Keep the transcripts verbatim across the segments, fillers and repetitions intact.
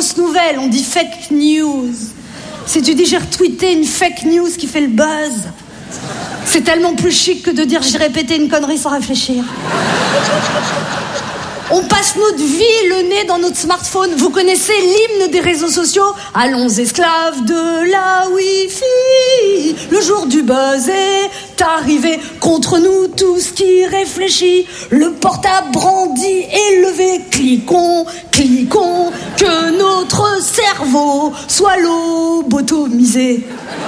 fausse nouvelle, on dit fake news. Si tu dis j'ai retweeté une fake news qui fait le buzz, c'est tellement plus chic que de dire j'ai répété une connerie sans réfléchir. On passe notre vie le nez dans notre smartphone. Vous connaissez l'hymne des réseaux sociaux? Allons esclaves de la Wi-Fi. Le jour du buzz est arrivé. Contre nous tous qui réfléchit. Le portable brandi et levé. Cliquons, cliquons, que notre cerveau soit lobotomisé.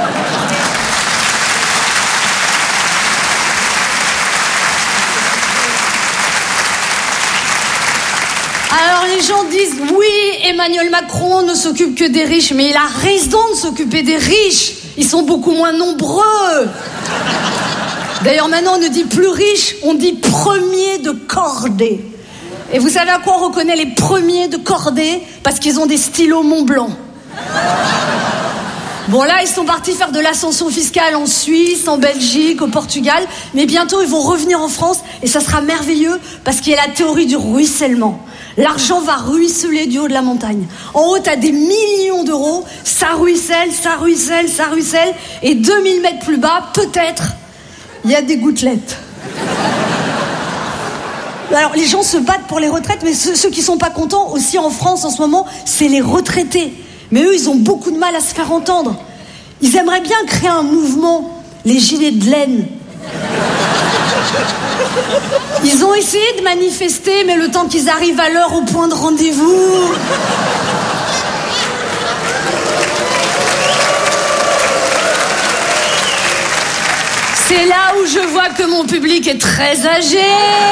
Alors les gens disent oui, Emmanuel Macron ne s'occupe que des riches, mais il a raison de s'occuper des riches. Ils sont beaucoup moins nombreux. D'ailleurs maintenant on ne dit plus riche, on dit premier de cordée. Et vous savez à quoi on reconnaît les premiers de cordée? Parce qu'ils ont des stylos Montblanc. Bon là ils sont partis faire de l'ascension fiscale en Suisse, en Belgique, au Portugal, mais bientôt ils vont revenir en France et ça sera merveilleux parce qu'il y a la théorie du ruissellement. L'argent va ruisseler du haut de la montagne. En haut, t'as des millions d'euros, ça ruisselle, ça ruisselle, ça ruisselle, et deux mille mètres plus bas, peut-être, il y a des gouttelettes. Alors, les gens se battent pour les retraites, mais ceux, ceux qui sont pas contents, aussi en France en ce moment, c'est les retraités. Mais eux, ils ont beaucoup de mal à se faire entendre. Ils aimeraient bien créer un mouvement, les gilets de laine. Ils ont essayé de manifester, mais le temps qu'ils arrivent à l'heure au point de rendez-vous... C'est là où je vois que mon public est très âgé.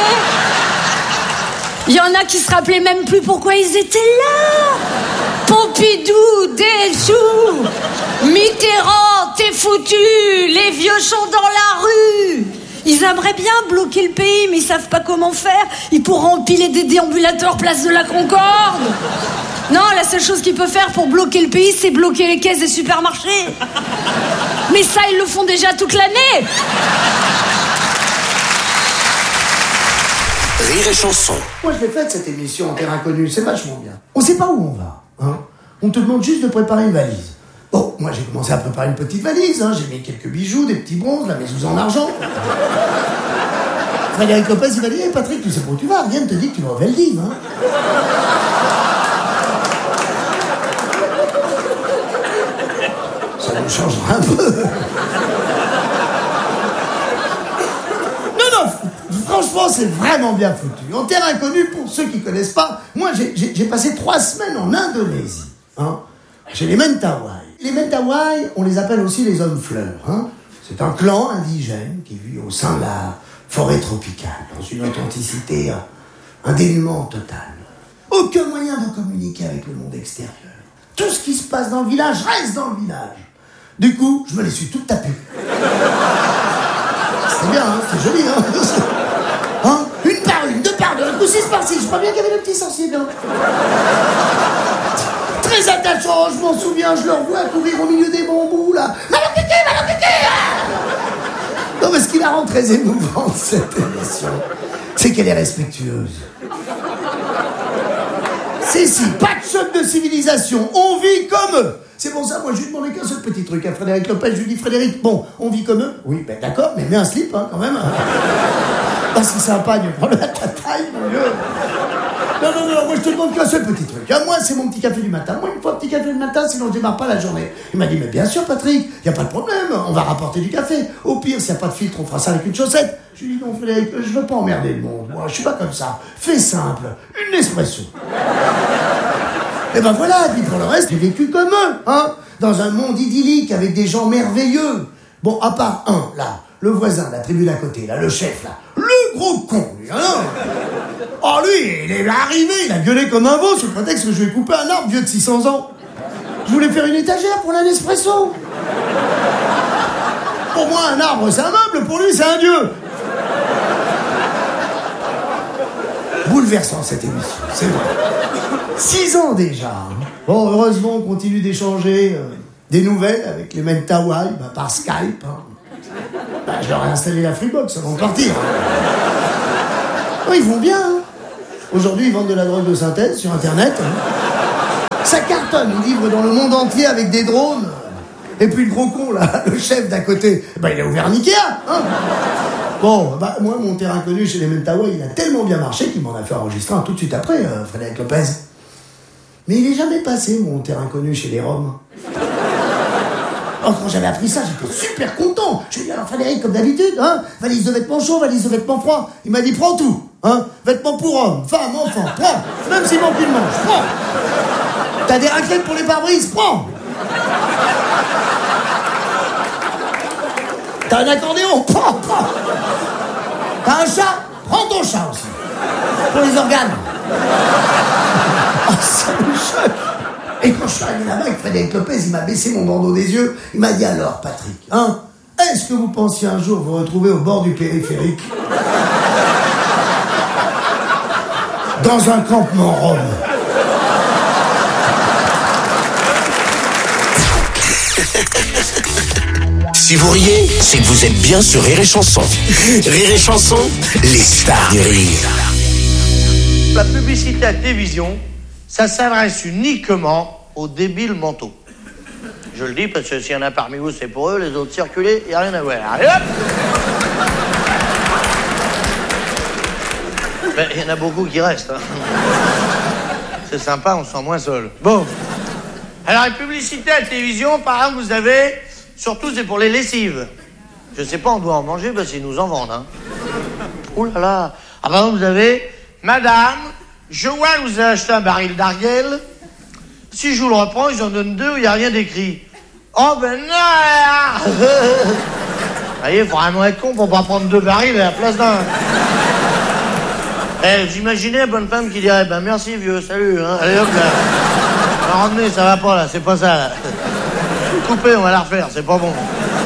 Il y en a qui se rappelaient même plus pourquoi ils étaient là. Pompidou, Delchou, Mitterrand, t'es foutu, les vieux sont dans la rue. Ils aimeraient bien bloquer le pays, mais ils savent pas comment faire. Ils pourront empiler des déambulateurs place de la Concorde. Non, la seule chose qu'ils peuvent faire pour bloquer le pays, c'est bloquer les caisses des supermarchés. Mais ça, ils le font déjà toute l'année. Rire et chanson. Moi, je l'ai faite, cette émission en terre inconnue. C'est vachement bien. On sait pas où on va. Hein. On te demande juste de préparer une valise. Bon, moi, j'ai commencé à préparer une petite valise. Hein. J'ai mis quelques bijoux, des petits bronzes, la maison en argent. Frédéric Lopez, il m'a dit hey, « Patrick, tu sais pas où tu vas. Rien ne te dit que tu vas au Veldiv. Hein. » Ça nous changera un peu. Non, non, franchement, c'est vraiment bien foutu. En terre inconnue, pour ceux qui connaissent pas, moi, j'ai, j'ai, j'ai passé trois semaines en Indonésie. Hein, chez les Mentawai. Les Mentawai, on les appelle aussi les hommes fleurs. Hein. C'est un clan indigène qui vit au sein de la forêt tropicale, dans une authenticité, un dénuement total. Aucun moyen de communiquer avec le monde extérieur. Tout ce qui se passe dans le village reste dans le village. Du coup, je me les suis toutes tapées. C'était bien, hein, c'était joli, hein, hein. Une par une, deux par deux, un coup six par six. Je crois bien qu'il y avait le petit sorcier, hein. Très attachant, je m'en souviens, je le revois courir au milieu des bambous, là. Malokeke, malokeke. Non, mais ce qui la rend très émouvante, cette émission, c'est qu'elle est respectueuse. C'est si, pas de choc de civilisation, on vit comme eux. C'est pour ça, moi, je lui demandais qu'un seul petit truc à Frédéric Lopez. Je lui dis, Frédéric, bon, on vit comme eux. Oui, ben d'accord, mais mets un slip, hein, quand même. Parce que c'est sympa, il me prend la taille, mon Dieu. Non, non, non, moi, je te demande qu'un seul petit truc. À moi, c'est mon petit café du matin. Moi, une fois petit café du matin, sinon je démarre pas la journée. Il m'a dit, mais bien sûr, Patrick, il n'y a pas de problème, on va rapporter du café. Au pire, s'il n'y a pas de filtre, on fera ça avec une chaussette. Je lui dis, non, Frédéric, je veux pas emmerder le monde. Moi, je suis pas comme ça. Fais simple, une espresso. Et ben voilà, puis pour le reste, j'ai vécu comme eux, hein, dans un monde idyllique avec des gens merveilleux. Bon, à part un, là, le voisin, la tribu d'à côté, là, le chef, là, le gros con, lui, hein. Oh, lui, il est arrivé, il a gueulé comme un veau sous le prétexte que je lui ai coupé un arbre vieux de six cents ans. Je voulais faire une étagère pour la Nespresso. Pour moi, un arbre, c'est un meuble, pour lui, c'est un dieu. Bouleversant, cette émission, c'est vrai. Six ans déjà. Bon, heureusement, on continue d'échanger euh, des nouvelles avec les Mentawai, bah, par Skype. Hein. Bah, je leur ai installé la Freebox avant de partir. Oh, ils vont bien. Hein. Aujourd'hui, ils vendent de la drogue de synthèse sur Internet. Hein. Ça cartonne. cartonne, il livre dans le monde entier avec des drones. Et puis le gros con, là, le chef d'à côté, bah, il a ouvert un Ikea, hein. Bon, bah, moi, mon terrain connu chez les Mentawai, il a tellement bien marché qu'il m'en a fait enregistrer un tout de suite après, euh, Frédéric Lopez. Mais il est jamais passé, mon terrain connu chez les Roms. Oh, quand j'avais appris ça, j'étais super content. Je lui ai dit, alors Frédéric, comme d'habitude, hein, valise de vêtements chauds, valise de vêtements froids. Il m'a dit, prends tout, hein, vêtements pour hommes, femmes, enfants, prends. Même s'il manque une manche, prends. T'as des raclettes pour les pare-brises, prends. T'as un accordéon, prends, prends. T'as un chat, prends ton chat aussi. Pour les organes. Oh, ça me choque. Et quand je suis arrivé là-bas avec Frédéric Lopez, il m'a baissé mon bandeau des yeux. Il m'a dit, alors Patrick, hein, est-ce que vous pensiez un jour vous retrouver au bord du périphérique dans un campement rome? Si vous riez, c'est que vous êtes bien sur Rire et Chanson. Rire et Chanson, les stars du rire. La publicité à télévision, ça s'adresse uniquement aux débiles mentaux. Je le dis parce que s'il y en a parmi vous, c'est pour eux, les autres circuler, il n'y a rien à voir. Allez hop! Ben, il y en a beaucoup qui restent. Hein. C'est sympa, on se sent moins seul. Bon. Alors, les publicités à télévision, par exemple, vous avez... Surtout, c'est pour les lessives. Je sais pas, on doit en manger parce qu'ils nous en vendent. Hein. Ouh là là. Ah ben, vous avez... Madame, je vois que vous avez acheté un baril d'Arguel. Si je vous le reprends, ils en donnent deux où il n'y a rien d'écrit. Oh ben non. Vous voyez, il faut vraiment être con pour pas prendre deux barils à la place d'un. Eh, j'imaginais la bonne femme qui dirait, ben merci vieux, salut. Hein. Allez hop là. On va ramener, ça va pas là, c'est pas ça là. Coupez, on va la refaire, c'est pas bon.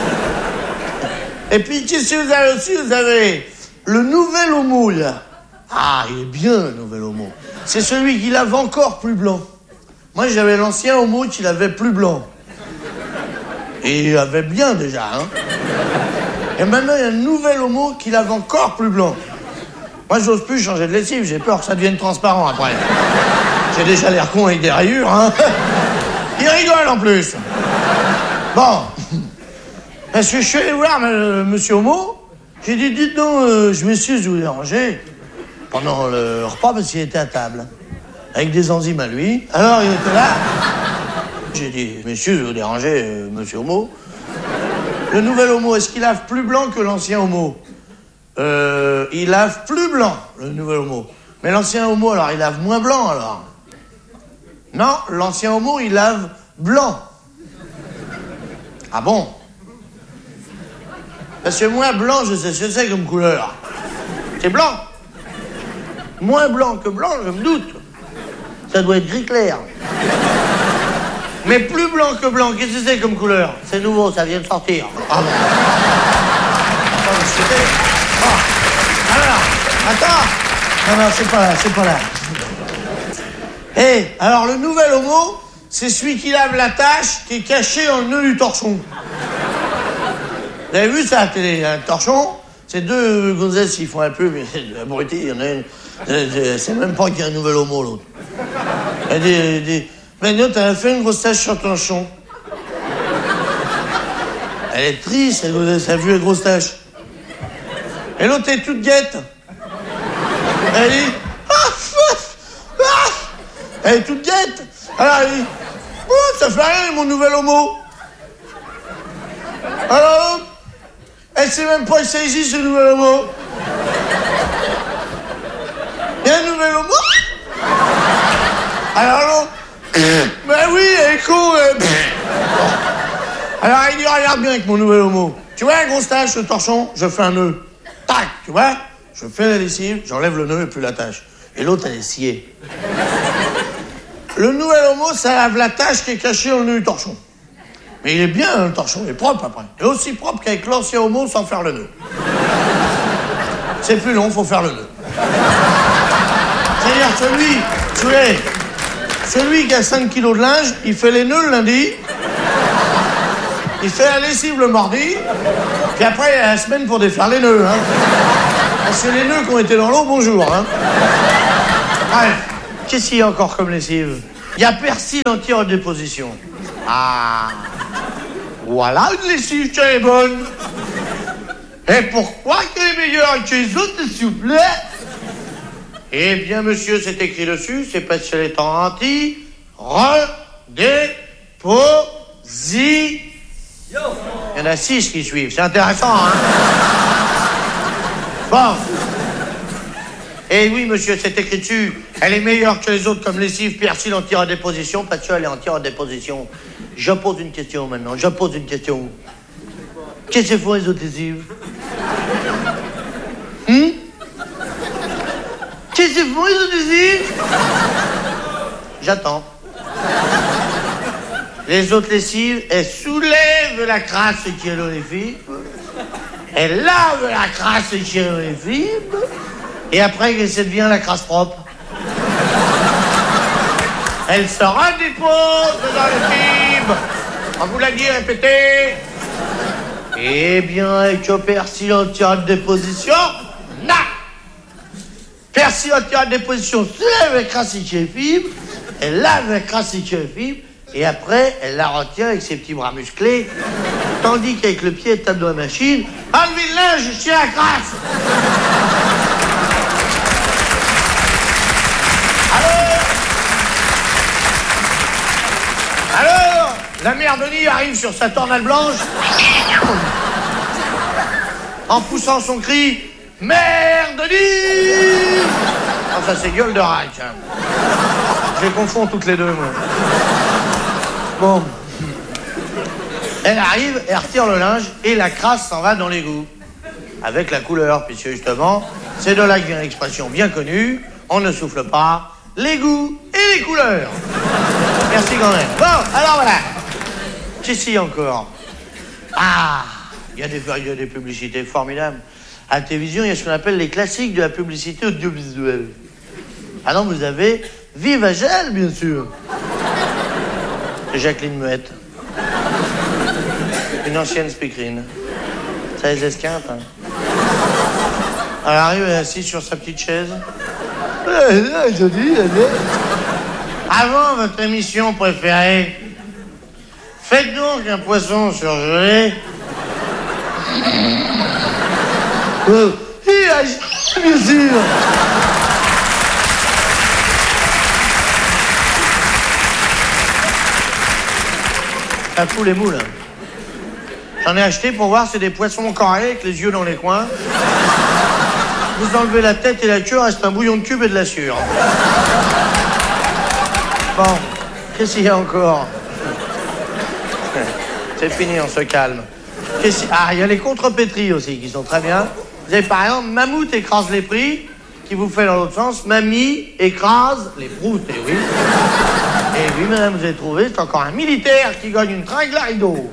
Et puis, qu'est-ce que vous avez aussi? Vous avez le nouvel homo, là. Ah, il est bien, le nouvel homo. C'est celui qui lave encore plus blanc. Moi, j'avais l'ancien homo qui l'avait plus blanc. Et il avait bien, déjà, hein. Et maintenant, il y a un nouvel homo qui lave encore plus blanc. Moi, j'ose plus changer de lessive, j'ai peur que ça devienne transparent, après. J'ai déjà l'air con avec des rayures, hein. Il rigole, en plus. Bon, parce que je suis allé voir euh, Monsieur Homo, j'ai dit, dites donc, euh, je m'excuse de vous déranger pendant le repas parce qu'il était à table, avec des enzymes à lui. Alors il était là, j'ai dit, je m'excuse de vous déranger, euh, Monsieur Homo. Le nouvel Homo, est-ce qu'il lave plus blanc que l'ancien Homo? Euh, il lave plus blanc, le nouvel Homo. Mais l'ancien Homo, alors, il lave moins blanc, alors? Non, l'ancien Homo, il lave blanc. Ah bon? Parce que moi, blanc, je sais ce que c'est comme couleur. C'est blanc. Moins blanc que blanc, je me doute. Ça doit être gris clair. Mais plus blanc que blanc, qu'est-ce que c'est comme couleur? C'est nouveau, ça vient de sortir. Ah bon? Attends, mais c'était... Oh. Alors, attends. Non, non, c'est pas là, c'est pas là. Hé, hey, alors le nouvel homo... c'est celui qui lave la tache qui est cachée dans le nœud du torchon. Vous avez vu ça à la télé, un torchon? C'est deux gonzesses qui font un peu, mais c'est abruti, il y en a une. C'est même pas qu'il y a un nouvel homo, l'autre. Elle dit, elle dit, mais non, t'as fait une grosse tache sur ton torchon. Elle est triste, cette gonzesse, elle a vu la grosse tache. Et l'autre est toute guette. Elle dit, ah, ah, elle est toute guette. Alors elle dit, oh, ça fait rien, mon nouvel homo. Alors, elle sait même pas que ça existe, ce nouvel homo. Il y a un nouvel homo. Alors l'autre, ben oui, elle est con. Elle... Alors il dit, regarde bien avec mon nouvel homo. Tu vois la grosse tache, le torchon, je fais un nœud. Tac, tu vois, je fais la lessive, j'enlève le nœud et plus la tache. Et l'autre, elle est sciée. Le nouvel homo, ça lave la tache qui est cachée dans le nœud du torchon. Mais il est bien, hein, le torchon, il est propre après. Il est aussi propre qu'avec l'ancien homo sans faire le nœud. C'est plus long, faut faire le nœud. C'est-à-dire celui, tu sais, celui qui a cinq kilos de linge, il fait les nœuds le lundi, il fait la lessive le mardi, puis après il y a la semaine pour défaire les nœuds. Hein. Parce que les nœuds qui ont été dans l'eau, bonjour. Hein. Bref. Qu'est-ce qu'il y a encore comme lessive? Il y a persil anti-redéposition. Ah. Voilà une lessive qui est bonne. Et pourquoi qu'elle est meilleure que les autres, s'il vous plaît? Eh bien, monsieur, c'est écrit dessus, c'est parce qu'elle est en anti-redéposition. Il y en a six qui suivent, c'est intéressant, hein? Bon. Eh oui, monsieur, c'est écrit dessus. Elle est meilleure que les autres comme lessive, persil, anti-redéposition, parce qu'elle est anti-redéposition. Je pose une question maintenant, je pose une question. Qu'est-ce que font les autres lessives? Hum? Qu'est-ce que font les autres lessives? J'attends. Les autres lessives, elles soulèvent la crasse qui est dans les fibres, elles lavent la crasse qui est dans les fibres, et après, ça devient la crasse propre. Elle se redépose dans les fibres. On vous l'a dit, répétez. Eh bien, avec le persil anti-redéposition, non. Persil anti-redéposition soulève la crasse qui est les fibres, elle lave la crasse qui est les fibres, et après, elle la retient avec ses petits bras musclés, tandis qu'avec le pied, elle tape dans la machine. Enlevez le linge, je tiens la crasse. Alors, alors, la mère Denis arrive sur sa tornade blanche, en poussant son cri, Mère Denis. Oh, ça c'est gueule de rack. Hein. Je les confonds toutes les deux, moi. Bon. Elle arrive, elle retire le linge et la crasse s'en va dans l'égout. Avec la couleur, puisque justement, c'est de là que vient l'expression bien connue, on ne souffle pas, l'égout et les couleurs. Merci quand même. Bon, alors voilà. Qu'est-ce qu'il y a encore? Ah, il y a des, il y a des publicités formidables. À la télévision, il y a ce qu'on appelle les classiques de la publicité audiovisuelle. Ah non, vous avez Vive à Gel, bien sûr. C'est Jacqueline Muette. Une ancienne speakerine. Ça les esquinte, hein. Elle arrive, elle est assise sur sa petite chaise. Je dis, avant votre émission préférée, faites donc un poisson surgelé. Euh, bien sûr. Ça fout les moules. J'en ai acheté pour voir, c'est des poissons carrés avec les yeux dans les coins. Vous enlevez la tête et la queue, reste un bouillon de cube et de la sûre. Bon, qu'est-ce qu'il y a encore? C'est fini, on se calme. Ah, il y a les contrepétries aussi, qui sont très bien. Vous avez par exemple, Mammouth écrase les prix, qui vous fait dans l'autre sens, Mamie écrase les proutes, et oui. Et oui, madame, vous avez trouvé, c'est encore un militaire qui gagne une tringle à rideau.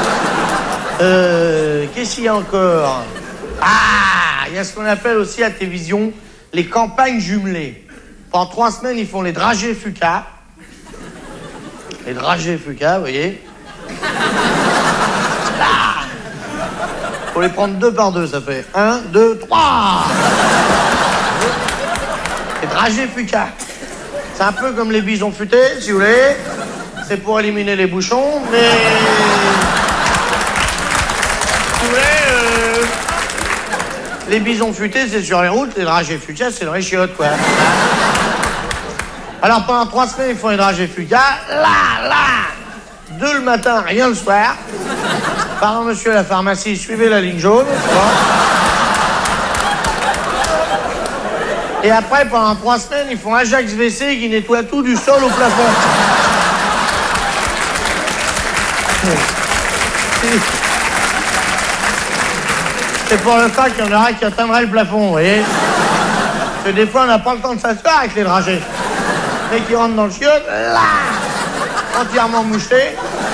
Euh, qu'est-ce qu'il y a encore? Ah, il y a ce qu'on appelle aussi à la télévision les campagnes jumelées. Pendant trois semaines, ils font les dragées Fuca. Les dragées Fuca, vous voyez. Ah, faut les prendre deux par deux, ça fait un, deux, trois. Les dragées Fuca. C'est un peu comme les bisons futés, si vous voulez. C'est pour éliminer les bouchons, mais... Si vous voulez, euh... les bisons futés, c'est sur les routes, les dragées Fuca, c'est dans les chiottes, quoi. Alors, pendant trois semaines, ils font les dragées Fuca. Là, là, deux le matin, rien le soir. Pardon, monsieur, à la pharmacie, suivez la ligne jaune. Bon. Et après, pendant trois semaines, ils font Ajax V C qui nettoie tout du sol au plafond. C'est pour le fait qu'il y en aura qui atteindrait le plafond, vous voyez. Parce que des fois, on n'a pas le temps de s'asseoir avec les dragées. Mais qui rentrent dans le chiotte, là, entièrement mouchetés.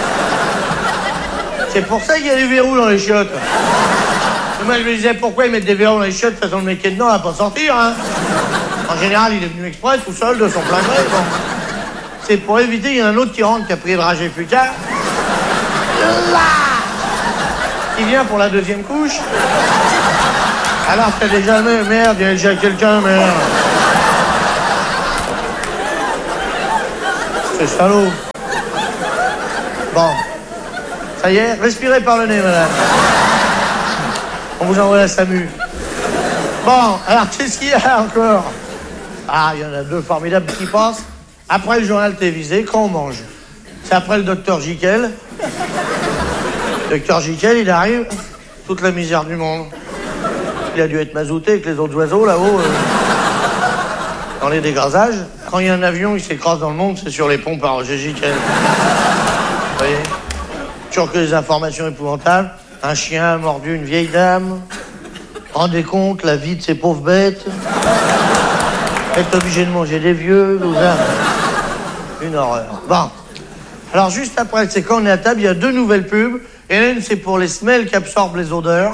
C'est pour ça qu'il y a des verrous dans les chiottes. Et moi, je me disais, pourquoi ils mettent des verrous dans les chiottes? De toute façon, le mec qui est dedans, il va pas sortir, hein. En général, il est venu exprès, tout seul, de son plein gré, bon. C'est pour éviter qu'il y en a un autre qui rentre, qui a pris le dragée Fuca. Là, il vient pour la deuxième couche. Alors, t'as déjà, merde, il y a déjà quelqu'un, merde. C'est salaud. Bon. Ça y est, respirez par le nez, madame. On vous envoie la SAMU. Bon, alors qu'est-ce qu'il y a encore? Ah, il y en a deux formidables qui passent. Après le journal télévisé, quand on mange. C'est après le docteur Jiquel. Docteur Jiquel, il arrive, toute la misère du monde. Il a dû être mazouté avec les autres oiseaux là-haut, euh, dans les dégrasages. Quand il y a un avion, il s'écrase dans le monde, c'est sur les ponts par Roger Jiquel. Vous voyez? Toujours que des informations épouvantables. Un chien a mordu une vieille dame. Rendez compte, la vie de ces pauvres bêtes. Être obligé de manger des vieux, tout ça. Une horreur. Bon. Alors, juste après, c'est quand on est à table, il y a deux nouvelles pubs. Et l'une, c'est pour les semelles qui absorbent les odeurs.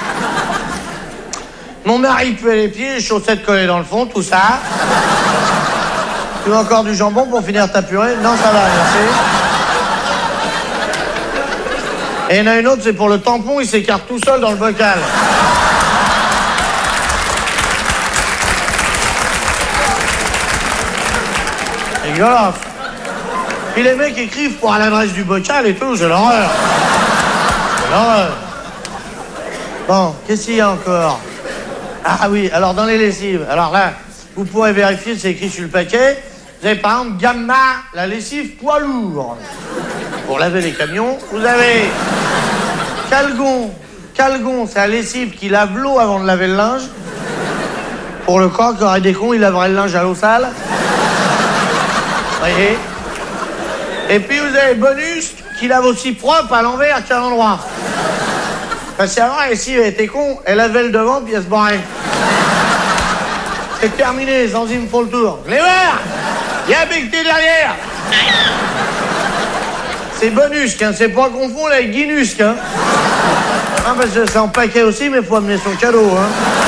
Mon mari puait les pieds, les chaussettes collées dans le fond, tout ça. Tu veux encore du jambon pour finir ta purée? Non, ça va, merci. Et il y en a une autre, c'est pour le tampon, il s'écarte tout seul dans le bocal. C'est dégueulasse. Puis les mecs écrivent pour à l'adresse du bocal et tout, c'est l'horreur. C'est l'horreur. Bon, qu'est-ce qu'il y a encore? Ah oui, alors dans les lessives, alors là, vous pourrez vérifier, c'est écrit sur le paquet. Vous avez par exemple Gamma, la lessive poids lourd. Pour laver les camions, vous avez Calgon. Calgon, c'est la lessive qui lave l'eau avant de laver le linge. Pour le corps qui aurait des cons, il laverait le linge à l'eau sale. Vous voyez? Et puis vous avez Bonus qui lave aussi propre à l'envers qu'à l'endroit. Parce qu'avant, la lessive elle était con, elle lavait le devant puis elle se barrait. C'est terminé, les enzymes font le tour. Les verts, il y a becté derrière. C'est Bonus, hein, c'est pas confondre avec Guinus, hein. Hein, parce que c'est en paquet aussi, mais faut amener son cadeau, hein.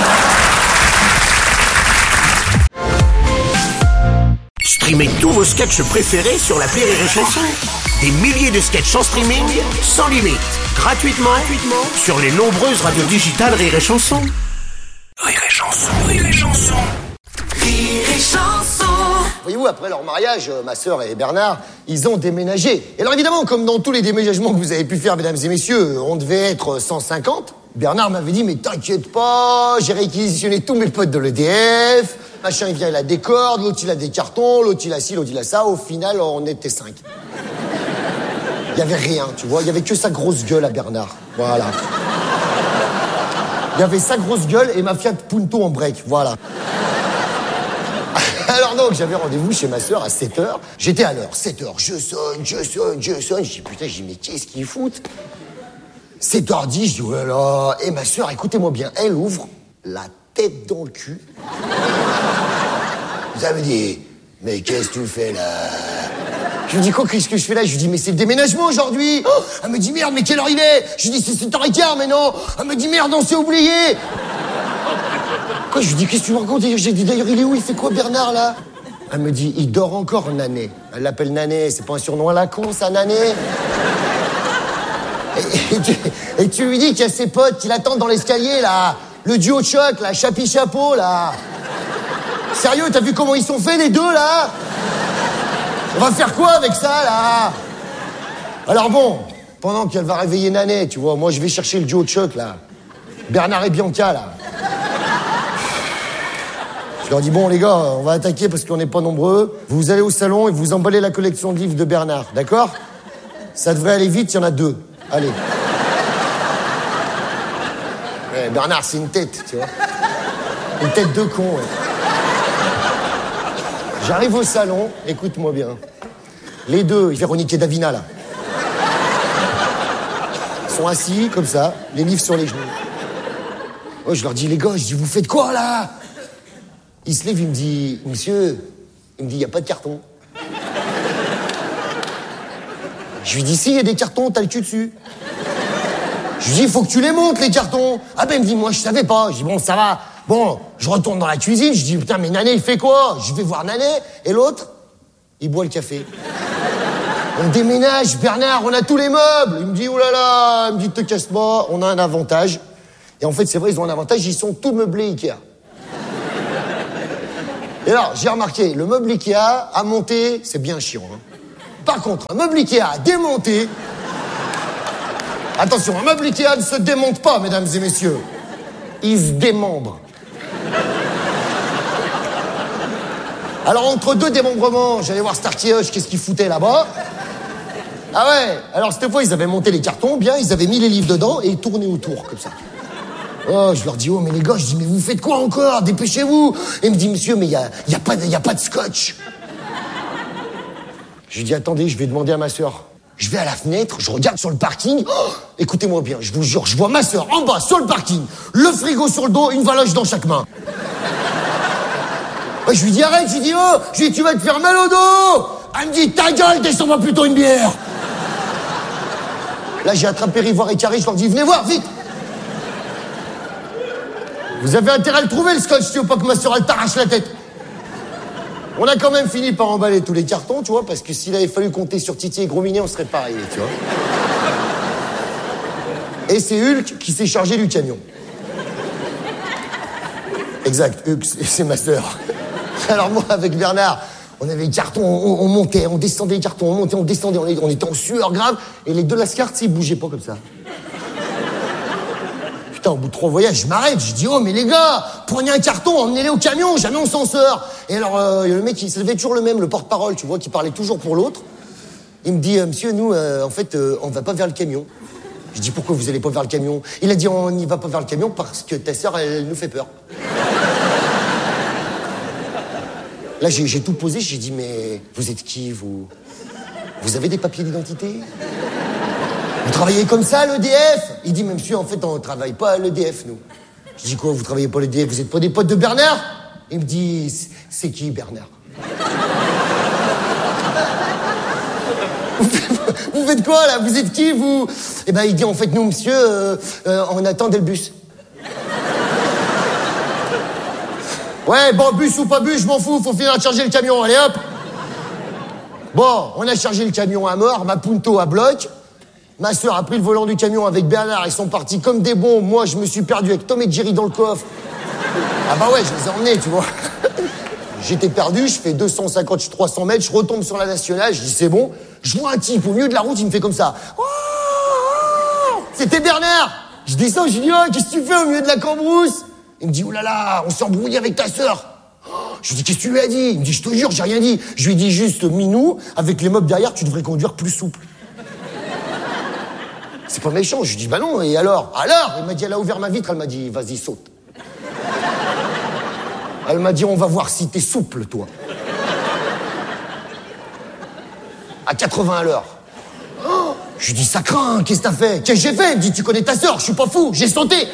Streamez tous vos sketchs préférés sur l'appli Rire et Chanson. Des milliers de sketchs en streaming, sans limite, gratuitement, gratuitement sur les nombreuses radios digitales Rire et Chanson. Rire et Chanson, Rire et Chanson. Rire et Chanson. Voyez-vous, après leur mariage, euh, ma sœur et Bernard, ils ont déménagé. Et alors évidemment, comme dans tous les déménagements que vous avez pu faire, mesdames et messieurs, on devait être cent cinquante. Bernard m'avait dit, mais t'inquiète pas, j'ai réquisitionné tous mes potes de l'E D F. Machin, il vient, il a des cordes, l'autre il a des cartons, l'autre il a ci, l'autre il a ça. Au final, on était cinq. Il y avait rien, tu vois, il y avait que sa grosse gueule à Bernard. Voilà. Il y avait sa grosse gueule et ma Fiat Punto en break, voilà. Alors donc, j'avais rendez-vous chez ma sœur à sept heures. J'étais à l'heure, sept heures. Je sonne, je sonne, je sonne. Je dis, putain, je dis, mais qu'est-ce qu'ils foutent? sept heures dix, je dis, oh là là. Et ma sœur, écoutez-moi bien, elle ouvre la tête dans le cul. Ça me dit, mais qu'est-ce que tu fais là? Je lui dis, quoi, qu'est-ce que je fais là? Je lui dis, mais c'est le déménagement aujourd'hui. Oh, elle me dit, merde, mais quelle heure il est? Je lui dis, c'est sept heures quinze, mais non. Elle me dit, merde, on s'est oublié. Quoi, je lui dis, qu'est-ce que tu me racontes? J'ai dit, d'ailleurs, il est où? Il fait quoi, Bernard, là? Elle me dit, il dort encore, Nané. Elle l'appelle Nané, c'est pas un surnom à la con, ça, Nané? Et, et, tu, et tu lui dis qu'il y a ses potes qui l'attendent dans l'escalier, là. Le duo de choc, là, Chapi Chapeau, là. Sérieux, t'as vu comment ils sont faits, les deux, là? On va faire quoi avec ça, là? Alors bon, pendant qu'elle va réveiller Nané, tu vois, moi, je vais chercher le duo de choc, là. Bernard et Bianca, là. Je leur dis, bon, les gars, on va attaquer parce qu'on n'est pas nombreux. Vous allez au salon et vous emballez la collection de livres de Bernard, d'accord? Ça devrait aller vite, il y en a deux. Allez. Ouais, Bernard, c'est une tête, tu vois. Une tête de con, ouais. J'arrive au salon, écoute-moi bien. Les deux, Véronique et Davina, là. Ils sont assis, comme ça, les livres sur les genoux. Oh, je leur dis, les gars, je dis, vous faites quoi, là? Il se lève, il me dit, monsieur, il me dit, il n'y a pas de carton. Je lui dis, si, il y a des cartons, t'as le cul dessus. Je lui dis, il faut que tu les montes, les cartons. Ah ben, il me dit, moi, je savais pas. Je dis, bon, ça va. Bon, je retourne dans la cuisine, je dis, putain, mais Nané, il fait quoi? Je vais voir Nané. Et l'autre, il boit le café. On déménage, Bernard, on a tous les meubles. Il me dit, oh là là, il me dit, te casse pas, on a un avantage. Et en fait, c'est vrai, ils ont un avantage, ils sont tous meublés Ikea. Et alors, j'ai remarqué, le meuble Ikea, à monter, c'est bien chiant. Hein. Par contre, un meuble Ikea à démonter... Attention, un meuble Ikea ne se démonte pas, mesdames et messieurs. Il se démembre. Alors, entre deux démembrements, j'allais voir Starkey Hutch, qu'est-ce qu'il foutait là-bas. Ah ouais, alors cette fois, ils avaient monté les cartons, bien, ils avaient mis les livres dedans et ils tournaient autour, comme ça. Oh, je leur dis, oh, mais les gars, je dis, mais vous faites quoi encore? Dépêchez-vous. Et il me dit, monsieur, mais il n'y a, y a, pas de, y a pas de scotch. Je lui dis, attendez, je vais demander à ma sœur. Je vais à la fenêtre, je regarde sur le parking. Oh, écoutez-moi bien, je vous jure, je vois ma sœur en bas, sur le parking, le frigo sur le dos, une valoche dans chaque main. Ouais, je lui dis, arrête, je lui dis, oh, je lui dis, tu vas te faire mal au dos. Elle me dit, ta gueule, descends-moi plutôt une bière. Là, j'ai attrapé Rivoire et Carré, je leur dis, venez voir, vite. Vous avez intérêt à le trouver, le scotch, tu veux pas que ma sœur, elle t'arrache la tête. On a quand même fini par emballer tous les cartons, tu vois, parce que s'il avait fallu compter sur Titi et Gros Minet, on serait pareil, tu vois. Et c'est Hulk qui s'est chargé du camion. Exact, Hulk, c'est ma sœur. Alors moi, avec Bernard, on avait les cartons, on, on montait, on descendait les cartons, on montait, on descendait, on, on était en sueur grave, et les deux lascars, ils bougeaient pas comme ça. Putain, au bout de trois voyages, je m'arrête, je dis, oh, mais les gars, prenez un carton, emmenez-les au camion, jamais on s'en sort. Et alors, euh, le mec, il se levait toujours le même, le porte-parole, tu vois, qui parlait toujours pour l'autre. Il me dit, euh, monsieur, nous, euh, en fait, euh, on va pas vers le camion. Je dis, pourquoi vous allez pas vers le camion? Il a dit, on n'y va pas vers le camion parce que ta sœur, elle, elle nous fait peur. Là, j'ai, j'ai tout posé, j'ai dit, mais vous êtes qui, vous? Vous avez des papiers d'identité? Vous travaillez comme ça à l'E D F? Il dit, mais monsieur, en fait, on travaille pas à l'E D F, nous. Je dis, quoi, vous travaillez pas à l'E D F? Vous êtes pas des potes de Bernard? Il me dit, c'est qui, Bernard? Vous faites quoi, là? Vous êtes qui, vous? Eh ben, il dit, en fait, nous, monsieur, euh, euh, on attendait le bus. Ouais, bon, bus ou pas bus, je m'en fous, faut finir de charger le camion, allez hop. Bon, on a chargé le camion à mort, ma Punto à bloc. Ma sœur a pris le volant du camion avec Bernard, ils sont partis comme des bons. Moi, je me suis perdu avec Tom et Jerry dans le coffre. Ah bah ouais, je les ai emmenés, tu vois. J'étais perdu, je fais deux cent cinquante, trois cents mètres, je retombe sur la nationale, je dis c'est bon. Je vois un type au milieu de la route, il me fait comme ça. Oh, oh, c'était Bernard. Je descends, je dis, oh, qu'est-ce que tu fais au milieu de la cambrousse? Il me dit, oh là là, on s'est embrouillé avec ta sœur. Je lui dis, qu'est-ce que tu lui as dit? Il me dit, je te jure, j'ai rien dit. Je lui ai dit juste, Minou, avec les meubles derrière, tu devrais conduire plus souple. C'est pas méchant. Je lui dis, bah non, et alors? Alors? Il m'a dit, elle a ouvert ma vitre, elle m'a dit, vas-y, saute. Elle m'a dit, on va voir si t'es souple, toi. À quatre-vingts à l'heure. Oh, je lui dis, ça craint, qu'est-ce que t'as fait? Qu'est-ce que j'ai fait? Il me dit, tu connais ta sœur, je suis pas fou, j'ai sauté.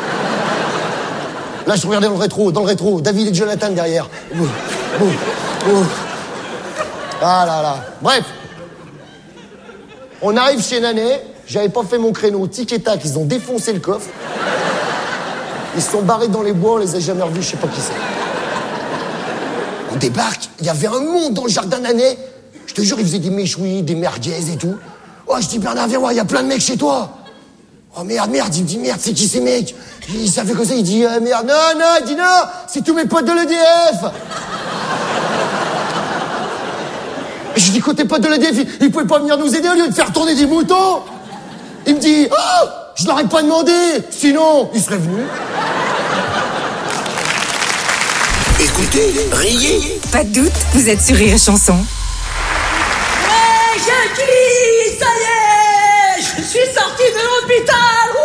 Là, je regardais dans le rétro, dans le rétro, David et Jonathan derrière. Oh, oh, oh. Ah là là. Bref. On arrive chez Nanet, j'avais pas fait mon créneau, tic et tac, ils ont défoncé le coffre. Ils se sont barrés dans les bois, on les a jamais revus, je sais pas qui c'est. On débarque, il y avait un monde dans le jardin Nanet. Je te jure, ils faisaient des méchouis, des merguez et tout. Oh, je dis, Bernard, viens voir, il y a plein de mecs chez toi. Oh merde, merde, il me dit, merde, c'est qui ces mecs? Il savait comme ça, il dit, euh, merde, non, non, il dit, non, c'est tous mes potes de l'E D F. Et je dis, quoi, tes potes de l'E D F, ils, ils pouvaient pas venir nous aider au lieu de faire tourner des moutons? Il me dit, oh, je leur ai pas demandé, sinon, ils seraient venus. Écoutez, riez. Pas de doute, vous êtes sur Rire et Chanson. Ouais, je dis, ça y est, je suis sortie de l'hôpital.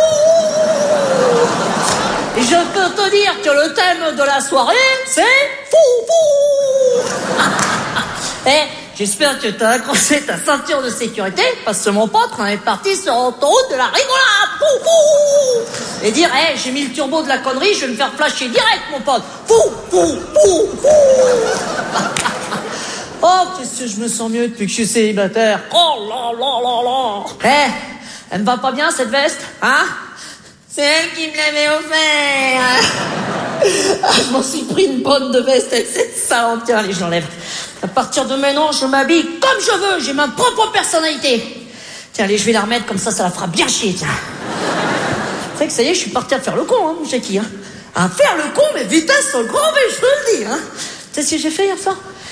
Ouh. Et je peux te dire que le thème de la soirée, c'est fou fou. Eh, j'espère que t'as accroché ta ceinture de sécurité, parce que mon pote, on est parti sur l'autoroute de la rigolade. Fou fou. Et dire, eh, j'ai mis le turbo de la connerie, je vais me faire flasher direct, mon pote. Fou fou fou fou. Oh, qu'est-ce que je me sens mieux depuis que je suis célibataire. Oh là là là là. Eh, elle me va pas bien cette veste, hein? C'est elle qui me l'avait offert. Ah, je m'en suis pris une bonne de veste avec cette sale. Tiens, allez, je l'enlève. À partir de maintenant, je m'habille comme je veux. J'ai ma propre personnalité. Tiens, allez, je vais la remettre comme ça, ça la fera bien chier, tiens. C'est vrai que ça y est, je suis parti à faire le con, hein, mon Jackie, hein. À faire le con, mais vitesse au grand V, je te le dis, hein. Tu sais ce que j'ai fait hier soir?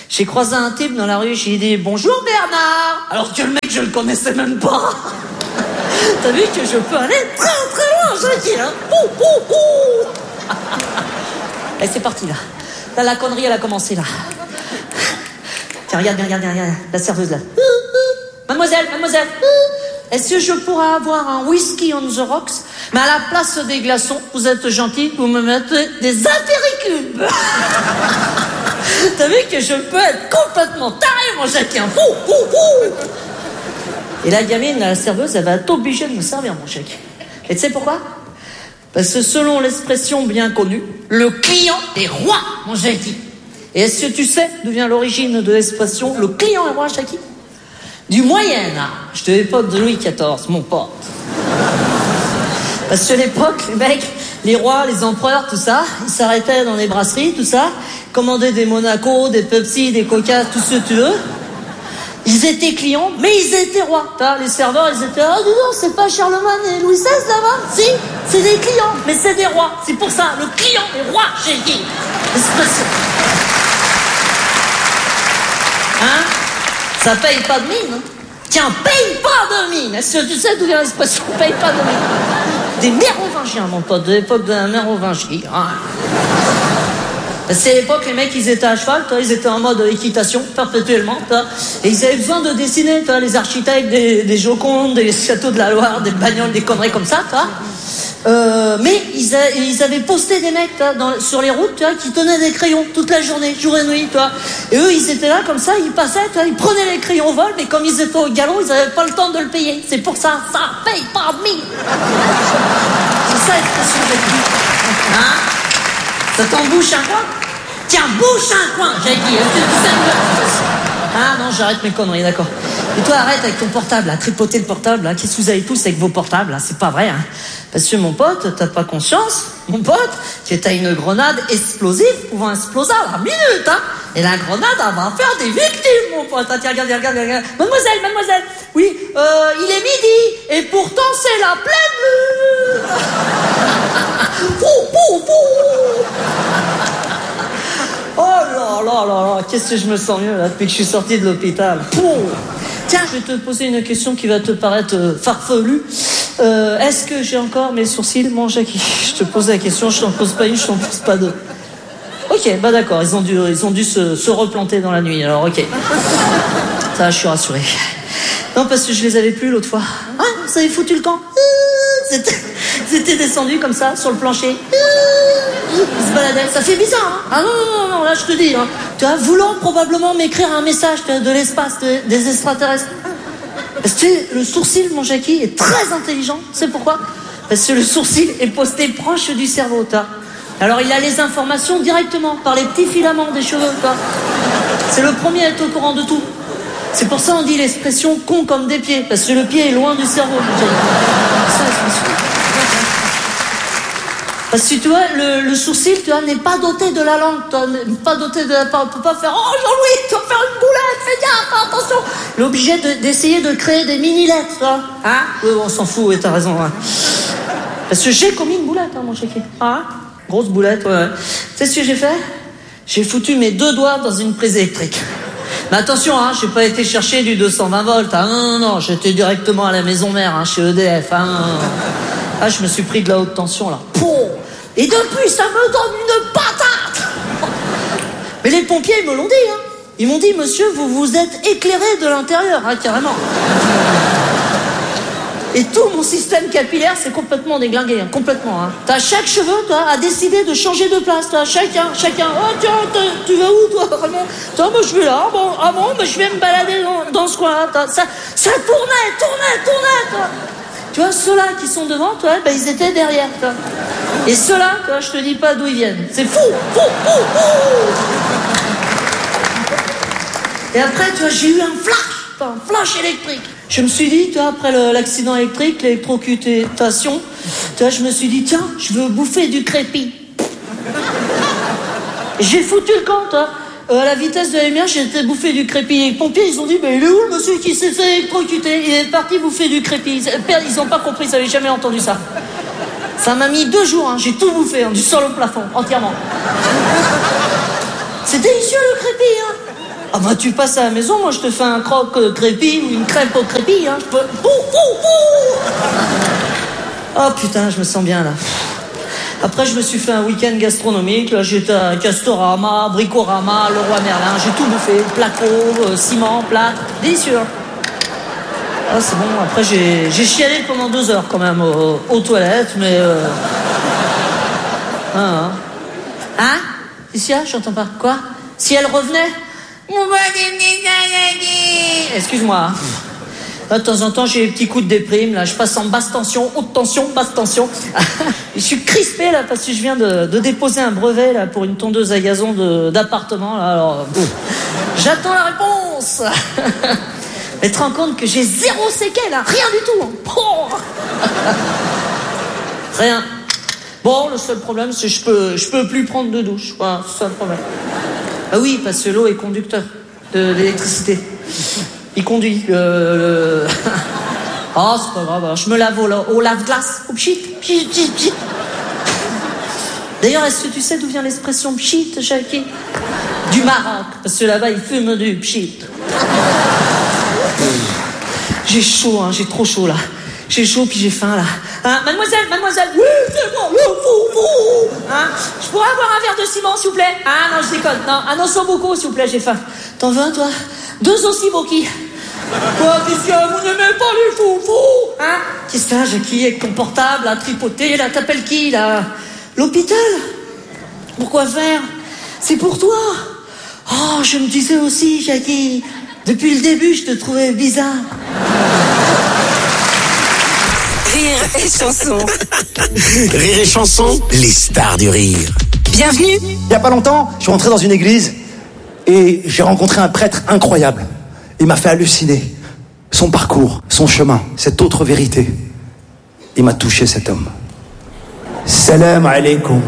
J'ai croisé un type dans la rue, j'ai dit « Bonjour Bernard !» Alors que le mec, je le connaissais même pas. T'as vu que je peux aller très très loin, Jackie, hein. Pou, pou, pou. Et c'est parti, là. Là, la connerie, elle a commencé, là. Tiens, regarde, regarde, regarde, regarde. La serveuse, là. Mademoiselle, mademoiselle, est-ce que je pourrais avoir un whisky on the rocks? Mais à la place des glaçons, vous êtes gentil, vous me mettez des apéricubes. T'as vu que je peux être complètement taré, mon Jackie, hein. Pou, pou, pou. Et la gamine, la serveuse, elle va être obligée de me servir, mon chèque. Et tu sais pourquoi? Parce que selon l'expression bien connue, le client est roi, mon Jackie. Et est-ce que tu sais d'où vient l'origine de l'expression le client est roi, Jackie? Du Moyen-Âge, de l'époque de Louis quatorze, mon pote. Parce que à l'époque, les mecs, les rois, les empereurs, tout ça, ils s'arrêtaient dans les brasseries, tout ça, commandaient des Monaco, des Pepsi, des Coca, tout ce que tu veux. Ils étaient clients, mais ils étaient rois. T'as, les serveurs, ils étaient, ah, dis donc, c'est pas Charlemagne et Louis seize là-bas? Si, c'est des clients, mais c'est des rois. C'est pour ça, le client est roi, j'ai dit. Expression. Hein? Ça paye pas de mine, hein? Tiens, paye pas de mine. Est-ce que tu sais d'où vient l'expression paye pas de mine? Des mérovingiens, mon pote, de l'époque de la mérovingie. Hein? C'est l'époque, les mecs, ils étaient à cheval, toi, ils étaient en mode équitation, perpétuellement, toi, et ils avaient besoin de dessiner, toi, les architectes, des, des Jocondes, des châteaux de la Loire, des bagnoles, des conneries comme ça, toi. Euh, mais ils, a, ils avaient posté des mecs, toi, dans, sur les routes, toi, qui tenaient des crayons toute la journée, jour et nuit, toi. Et eux, ils étaient là, comme ça, ils passaient, toi, ils prenaient les crayons au vol, mais comme ils étaient au galop, ils n'avaient pas le temps de le payer. C'est pour ça, ça paye pas de mine. C'est ça, l'expression de vie. Hein? Ça t'embouche un coin? Tiens, bouche un coin, j'ai dit. Ah non, j'arrête mes conneries, d'accord. Et toi, arrête avec ton portable, à tripoter le portable, là. Qu'est-ce que vous avez tous avec vos portables, là? C'est pas vrai, hein. Parce que mon pote, t'as pas conscience, mon pote, que t'as une grenade explosive pouvant exploser à la minute, hein. Et la grenade, elle va faire des victimes, mon pote. Ah, tiens, regarde, regarde, regarde. Mademoiselle, mademoiselle, oui, euh, il est midi, et pourtant c'est la pleine lune. Pou, pou, pou. Oh là là là là, qu'est-ce que je me sens mieux là depuis que je suis sorti de l'hôpital. Pouh. Tiens, je vais te poser une question qui va te paraître euh, farfelue. Euh, est-ce que j'ai encore mes sourcils, mon Jackie? Je te pose la question, je t'en pose pas une, je t'en pose pas deux. Ok, bah d'accord, ils ont dû, ils ont dû se, se replanter dans la nuit, alors ok. Ça, je suis rassuré. Non, parce que je les avais plus l'autre fois. Ah, vous avez foutu le camp? C'était, c'était descendu comme ça, sur le plancher. Ils se baladaient. Ça fait bizarre, hein? Ah non, non, non, non, là, je te dis, hein. Tu vois, voulant probablement m'écrire un message de l'espace, de, des extraterrestres. Parce que le sourcil, mon Jackie, est très intelligent. C'est pourquoi? Parce que le sourcil est posté proche du cerveau, toi. Alors, il a les informations directement, par les petits filaments des cheveux, toi. C'est le premier à être au courant de tout. C'est pour ça on dit l'expression con comme des pieds, parce que le pied est loin du cerveau, mon Jackie. Ça, c'est Parce que tu vois, le, le sourcil, tu vois, n'est pas doté de la langue, toi, n'est pas doté de la parole. On peut pas faire, oh Jean-Louis, tu vas faire une boulette, fais gaffe, attention. Il est obligé de, d'essayer de créer des mini-lettres, toi. Hein? Oui, on s'en fout, oui, t'as raison, hein. Parce que j'ai commis une boulette, hein, mon chéquier. Ah, grosse boulette, ouais, ouais. Tu sais ce que j'ai fait? J'ai foutu mes deux doigts dans une prise électrique. Mais attention, hein, j'ai pas été chercher du deux cent vingt volts, hein. Non, non, non, j'étais directement à la maison mère, hein, chez E D F, hein. Ah, je me suis pris de la haute tension, là. Pouh! Et depuis, ça me donne une patate. Mais les pompiers, ils me l'ont dit, hein. Ils m'ont dit, monsieur, vous vous êtes éclairé de l'intérieur, hein, carrément. Et tout mon système capillaire s'est complètement déglingué, hein, complètement, hein. T'as chaque cheveu, toi, a décidé de changer de place, toi, chacun, chacun. Oh, tiens, tu vas où, toi, vraiment? Toi, moi, je vais là, bon, ah bon, mais je vais me balader dans, dans ce coin-là, ça, ça tournait, tournait, tournait, toi. Tu vois, ceux-là qui sont devant, toi, ben, ils étaient derrière, toi. Et ceux-là, toi, je te dis pas d'où ils viennent. C'est fou, fou, fou, fou. Et après, tu vois, j'ai eu un flash, un flash électrique. Je me suis dit, tu vois, après le, l'accident électrique, l'électrocutation, tu vois, je me suis dit, tiens, je veux bouffer du crépi. Et j'ai foutu le camp, toi. Euh, à la vitesse de la lumière, j'ai été bouffer du crépi. Et les pompiers, ils ont dit, mais il est où le monsieur qui s'est fait électrocuter? Il est parti bouffer du crépi. Ils ont pas compris, ils avaient jamais entendu ça. Ça m'a mis deux jours, hein. J'ai tout bouffé, hein, du sol au plafond, entièrement. C'est délicieux, le crépi, hein. Ah bah tu passes à la maison, moi je te fais un croque euh, crépi ou une crêpe au crépi, hein, je peux... Ouh, ouh, ouh. Oh putain, je me sens bien là. Après je me suis fait un week-end gastronomique, là j'étais à Castorama, Bricorama, Leroy Merlin, j'ai tout bouffé, placo, euh, ciment, plâtre, délicieux. Ah c'est bon, après j'ai, j'ai chialé pendant deux heures quand même aux, aux toilettes, mais... Euh... Ah, hein Hein Lucia, j'entends pas. Quoi? Si elle revenait? Excuse-moi. Là, de temps en temps, j'ai des petits coups de déprime. Là, je passe en basse tension, haute tension, basse tension. Je suis crispé là parce que je viens de, de déposer un brevet là pour une tondeuse à gazon de, d'appartement. Là, alors, pff, j'attends la réponse. Mais tu te rends compte que j'ai zéro séquelle, hein, rien du tout. Oh. Rien. Bon, le seul problème, c'est que je peux, je peux plus prendre de douche. Voilà, c'est ça le problème. Ah oui, parce que l'eau est conducteur de l'électricité. Il conduit. Le... le... Oh, c'est pas grave. Alors, je me lave au, au lave-glace. Au pchit, pchit, pchit, pchit. D'ailleurs, est-ce que tu sais d'où vient l'expression pchit, Jackie? Du Maroc. Parce que là-bas, ils fument du pchit. J'ai chaud, hein, j'ai trop chaud, là. J'ai chaud, puis j'ai faim, là. Hein, mademoiselle, mademoiselle. Oui, c'est bon, le fou, fou. Hein, je pourrais avoir un verre de ciment, s'il vous plaît? Ah, non, je déconne. Non, un osso beaucoup, s'il vous plaît, j'ai faim. T'en veux un, toi? Deux aussi, Boki. Quoi, qu'est-ce que vous n'aimez pas les fous, fous? Hein? Qu'est-ce que t'as, Jackie, avec ton portable, là, tripoté, là, t'appelles qui, là? L'hôpital? Pourquoi faire? C'est pour toi. Oh, je me disais aussi, Jackie, depuis le début, je te trouvais bizarre. Rire et chanson. Rire et chanson, les stars du rire. Bienvenue. Il y a pas longtemps, je suis rentré dans une église et j'ai rencontré un prêtre incroyable. Il m'a fait halluciner. Son parcours, son chemin, cette autre vérité. Il m'a touché, cet homme. Salam alaikum.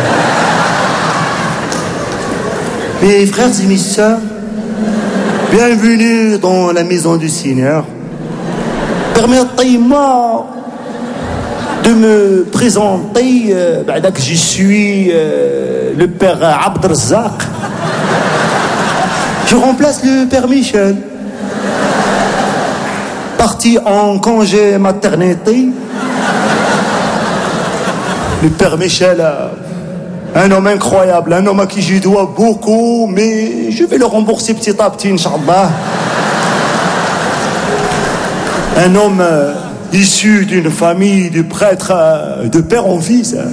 Mes frères et mes sœurs, bienvenue dans la maison du Seigneur. Permettez-moi de me présenter, euh, bah, que je suis euh, le père Abdelrazak. Je remplace le père Michel, parti en congé maternité. Le père Michel, euh, un homme incroyable, un homme à qui je dois beaucoup, mais je vais le rembourser petit à petit, Inch'Allah. Un homme euh, issu d'une famille de prêtres euh, de père en fils. Hein.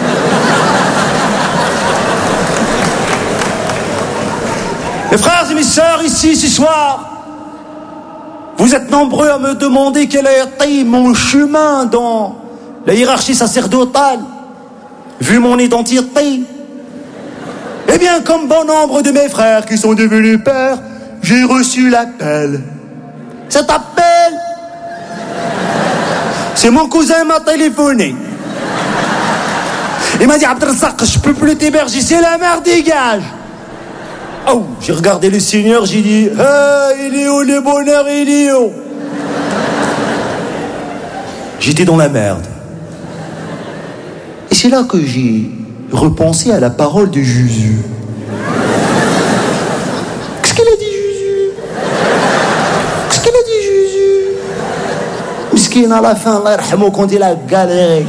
Mes frères et mes sœurs, ici ce soir, vous êtes nombreux à me demander quel a été mon chemin dans la hiérarchie sacerdotale, vu mon identité. Eh bien, comme bon nombre de mes frères qui sont devenus pères, j'ai reçu l'appel. Cet appel, c'est mon cousin m'a téléphoné. Il m'a dit, Abdelrazak, je peux plus t'héberger, c'est la merde, dégage. Oh, j'ai regardé le Seigneur, j'ai dit, ah, il est où le bonheur, il est où? J'étais dans la merde. Et c'est là que j'ai repensé à la parole de Jésus. Qu'est-ce qu'elle a dit, Jésus? Qu'est-ce qu'elle a dit, Jésus? Miskin, à la fin, Allah yarhamou, quand il a galéré.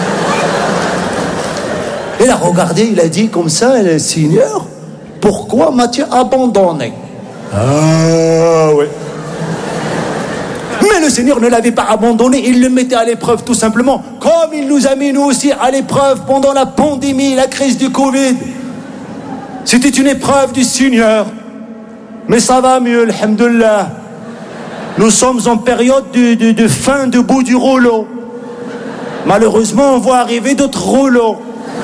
Il a regardé, il a dit comme ça, le Seigneur, pourquoi m'as-tu abandonné? Ah, oui. Mais le Seigneur ne l'avait pas abandonné, il le mettait à l'épreuve tout simplement, comme il nous a mis nous aussi à l'épreuve pendant la pandémie, la crise du Covid. C'était une épreuve du Seigneur. Mais ça va mieux, alhamdoulilah. Nous sommes en période de, de, de fin de bout du rouleau. Malheureusement, on voit arriver d'autres rouleaux.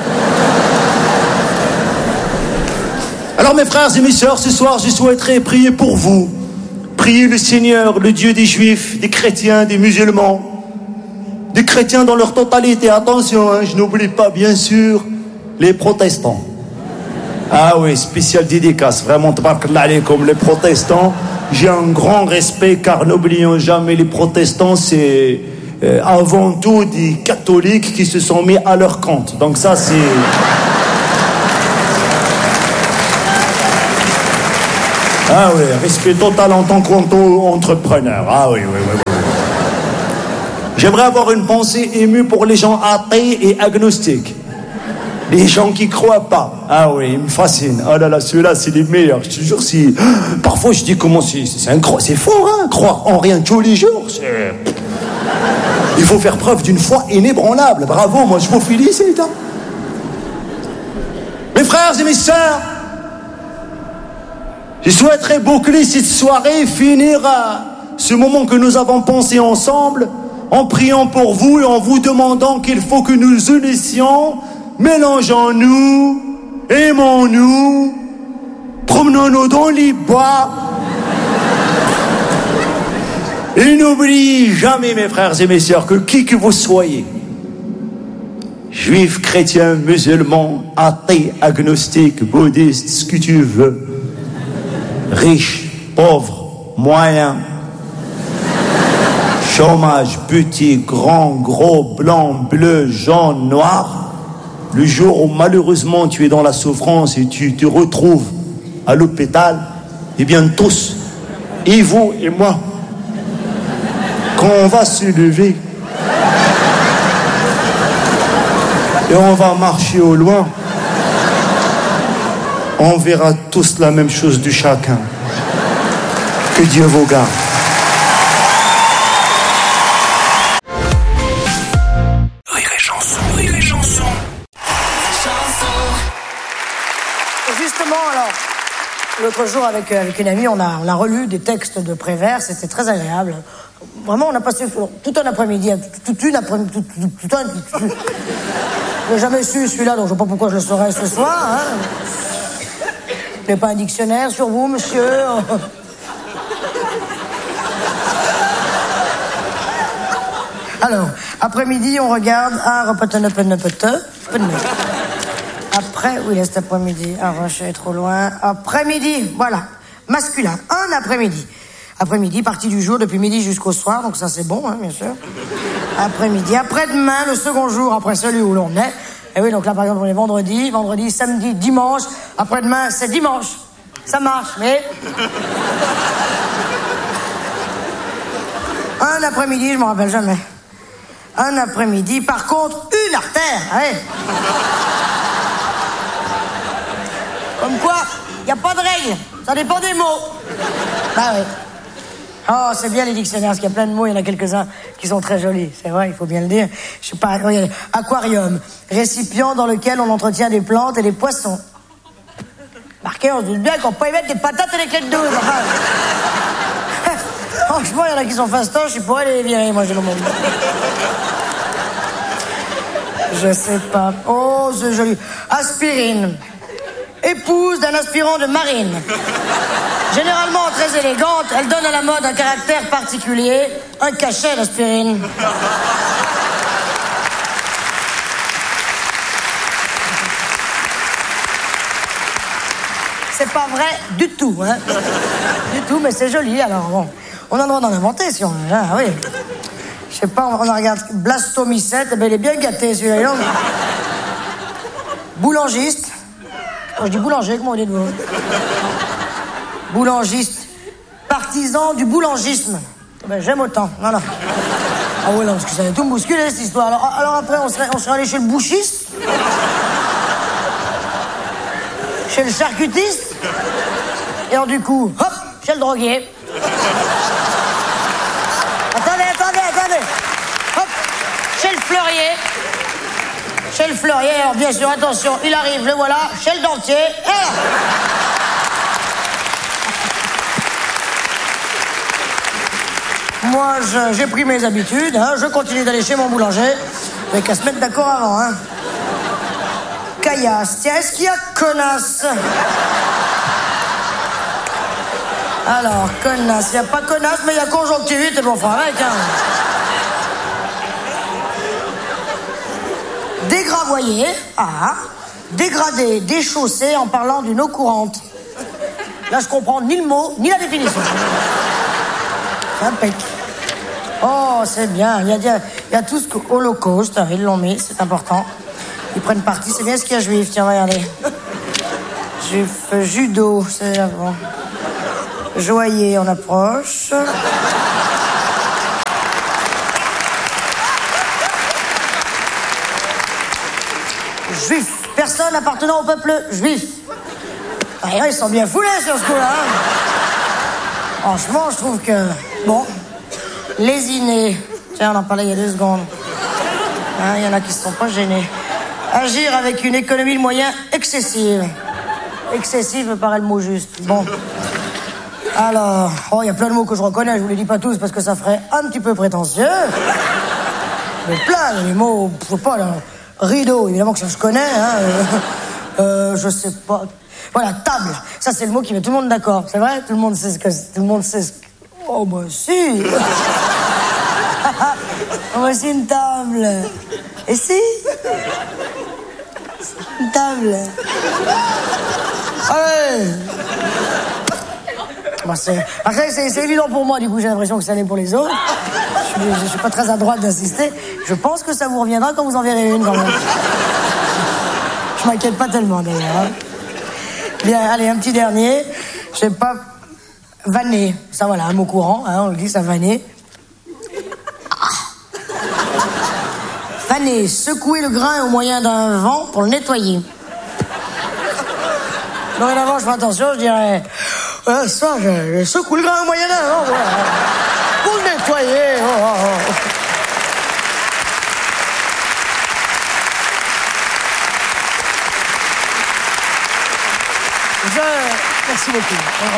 Alors mes frères et mes sœurs, ce soir, je souhaiterais prier pour vous. Priez le Seigneur, le Dieu des Juifs, des chrétiens, des musulmans, des chrétiens dans leur totalité. Attention, hein, je n'oublie pas, bien sûr, les protestants. Ah oui, spécial dédicace, vraiment, tabarakallah alaykoum, les protestants. J'ai un grand respect, car n'oublions jamais, les protestants, c'est euh, avant tout des catholiques qui se sont mis à leur compte. Donc ça, c'est... Ah oui, respect total en tant qu'entrepreneur. Ah oui, oui, oui, oui. J'aimerais avoir une pensée émue pour les gens athées et agnostiques. Les gens qui croient pas. Ah oui, ils me fascinent. Oh là là, ceux-là, c'est les meilleurs. Je te jure, si... Parfois, je dis comment c'est... C'est, incro... c'est fort, hein, croire en rien tous les jours. C'est... Il faut faire preuve d'une foi inébranlable. Bravo, moi, je vous félicite. Hein. Mes frères et mes sœurs, je souhaiterais boucler cette soirée et finir euh, ce moment que nous avons pensé ensemble en priant pour vous et en vous demandant qu'il faut que nous unissions, mélangeons-nous, aimons-nous, promenons-nous dans les bois. Et n'oubliez jamais, mes frères et mes sœurs, que qui que vous soyez, juifs, chrétiens, musulmans, athées, agnostiques, bouddhistes, ce que tu veux, riches, pauvres, moyens, chômage, petit, grand, gros, blanc, bleu, jaune, noir, le jour où malheureusement tu es dans la souffrance et tu te retrouves à l'hôpital, eh bien tous, et vous et moi, quand on va se lever et on va marcher au loin, on verra tous la même chose de chacun. Que Dieu vous garde. Rire et chanson, rire et chanson. Justement, alors, l'autre jour avec, avec une amie, on a, on a relu des textes de Prévert, c'était très agréable. Vraiment, on a passé tout un après-midi, toute une après-midi, tout, tout, tout un... Tout, tout. Je n'ai jamais su celui-là, donc je ne sais pas pourquoi je le saurais ce soir. Hein. Vous n'avez pas un dictionnaire sur vous, monsieur? Alors, après-midi, on regarde... Ah, après, oui, là, cet après-midi. Ah, je suis trop loin. Après-midi, voilà. Masculin, un après-midi. Après-midi, partie du jour, depuis midi jusqu'au soir, donc ça c'est bon, hein, bien sûr. Après-midi, après-demain, le second jour après celui où l'on est. Et oui, donc là, par exemple, on est vendredi, vendredi, samedi, dimanche. Après-demain, c'est dimanche. Ça marche, mais... Un après-midi, je m'en rappelle jamais. Un après-midi, par contre, une artère, ouais. Comme quoi, il n'y a pas de règle, ça dépend des mots. Bah oui. Oh, c'est bien les dictionnaires, parce qu'il y a plein de mots, il y en a quelques-uns qui sont très jolis, c'est vrai, il faut bien le dire. Je sais pas, regardez, aquarium, récipient dans lequel on entretient des plantes et des poissons. Marqué, on se doute bien qu'on peut y mettre des patates et des clés de douze, enfin. Franchement, il y en a qui sont fastoches, je pourrais les virer, moi, j'ai le monde. Je sais pas. Oh, c'est joli. Aspirine. Épouse d'un aspirant de marine. Généralement très élégante, elle donne à la mode un caractère particulier, un cachet d'aspirine. C'est pas vrai du tout, hein. Du tout, mais c'est joli, alors bon. On a le droit d'en inventer, si on veut, hein, oui. Je sais pas, on regarde blastomycète, eh ben, il est bien gâté, celui-là. Boulangiste. Oh, je dis boulanger, comment on dit de vous? Boulangiste. Partisan du boulangisme. Ben, j'aime autant. Non, non. Ah oui, non, parce que ça va tout me bousculer, cette histoire. Alors, alors après, on serait, on serait allé chez le bouchiste? Chez le charcutiste? Et alors, du coup, hop, chez le droguier. Attendez, attendez, attendez. Hop, chez le fleurier. Chez le fleurier, alors bien sûr, attention, il arrive, le voilà, chez le dentier, et là. Moi, je, j'ai pris mes habitudes, hein, je continue d'aller chez mon boulanger, mais qu'à se mettre d'accord avant, hein. Caillasse, tiens, est-ce qu'il y a connasse? Alors, connasse, il n'y a pas connasse, mais il y a conjonctivite, et bon, enfin, avec, hein. Dégravoyer, ah, dégrader, déchausser en parlant d'une eau courante. Là, je comprends ni le mot, ni la définition. Impec. Oh, c'est bien. Il y a, il y a, il y a tout ce que... Holocauste, ils l'ont mis, c'est important. Ils prennent parti, c'est bien ce qu'il y a juif. Tiens, regardez. Juif, judo, c'est bon. Joaillier en approche. Juif. Personne appartenant au peuple juif. Ah, ils sont bien foulés sur ce coup-là. Hein. Franchement, je trouve que... Bon. Lésiné. Tiens, on en parlait il y a deux secondes. Il hein, y en a qui se sont pas gênés. Agir avec une économie de moyens excessive. Excessive me paraît le mot juste. Bon. Alors, oh, il y a plein de mots que je reconnais, je vous les dis pas tous parce que ça ferait un petit peu prétentieux. Mais plein, il y a des mots, je sais pas, là, rideau, évidemment que ça je connais, hein. Euh, euh, je sais pas. Voilà, table, ça c'est le mot qui met tout le monde d'accord, c'est vrai? Tout le monde sait ce que... Tout le monde sait ce que... Oh, bah si. Voici une table. Et si? Une table. Ouais. Bah c'est... Après, c'est, c'est évident pour moi, du coup, j'ai l'impression que ça l'est pour les autres. Je suis, je suis pas très à droite d'insister. Je pense que ça vous reviendra quand vous en verrez une, quand même. Je m'inquiète pas tellement, d'ailleurs. Bien, allez, un petit dernier. Je sais pas... Vanner. Ça, voilà, un mot courant, hein, on le dit, ça vanner. Vanner, secouer le grain au moyen d'un vent pour le nettoyer. Dorénavant, je fais attention, je dirais... Euh, ça, je, je secoue le grain au moyen d'un vent, voilà. Pour le nettoyer. Oh, oh, oh. Je... Merci beaucoup.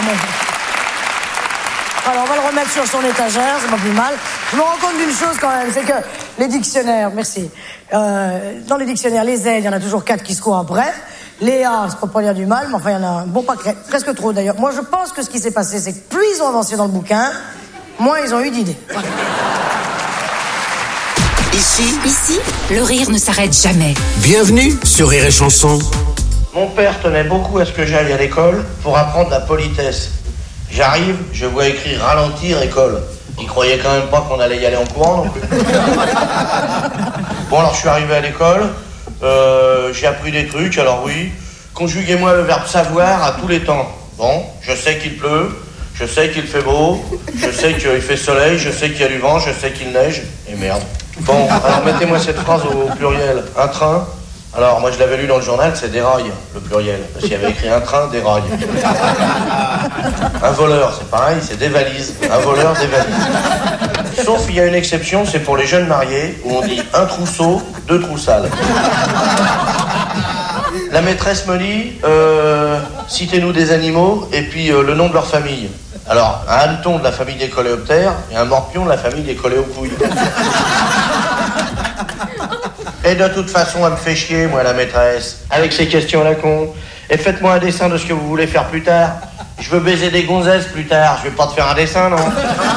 Alors, on va le remettre sur son étagère, c'est pas plus mal. Je me rends compte d'une chose quand même, c'est que les dictionnaires, merci. Euh, dans les dictionnaires, les Z, il y en a toujours quatre qui se courent après. Les A, c'est pas pour dire du mal, mais enfin, il y en a un bon paquet, presque trop d'ailleurs. Moi, je pense que ce qui s'est passé, c'est que plus ils ont avancé dans le bouquin, moins ils ont eu d'idées. Voilà. Ici, ici, le rire ne s'arrête jamais. Bienvenue sur Rire et Chanson. Mon père tenait beaucoup à ce que j'aille à l'école pour apprendre la politesse. J'arrive, je vois écrit ralentir école. Il croyait quand même pas qu'on allait y aller en courant non plus. Bon, alors je suis arrivé à l'école, euh, j'ai appris des trucs, alors oui. Conjuguez-moi le verbe savoir à tous les temps. Bon, je sais qu'il pleut, je sais qu'il fait beau, je sais qu'il fait soleil, je sais qu'il y a du vent, je sais qu'il neige. Et merde. Bon, alors mettez-moi cette phrase au pluriel. Un train. Alors, moi je l'avais lu dans le journal, c'est des rails, le pluriel. Parce qu'il y avait écrit un train, des rails. Un voleur, c'est pareil, c'est des valises. Un voleur, des valises. Sauf il y a une exception, c'est pour les jeunes mariés, où on dit un trousseau, deux troussales. La maîtresse me dit, euh, citez-nous des animaux, et puis euh, le nom de leur famille. Alors, un hanneton de la famille des coléoptères, et un morpion de la famille des coléopouilles. Et de toute façon, elle me fait chier, moi, la maîtresse, avec ces questions à la con. Et faites-moi un dessin de ce que vous voulez faire plus tard. Je veux baiser des gonzesses plus tard. Je vais pas te faire un dessin, non?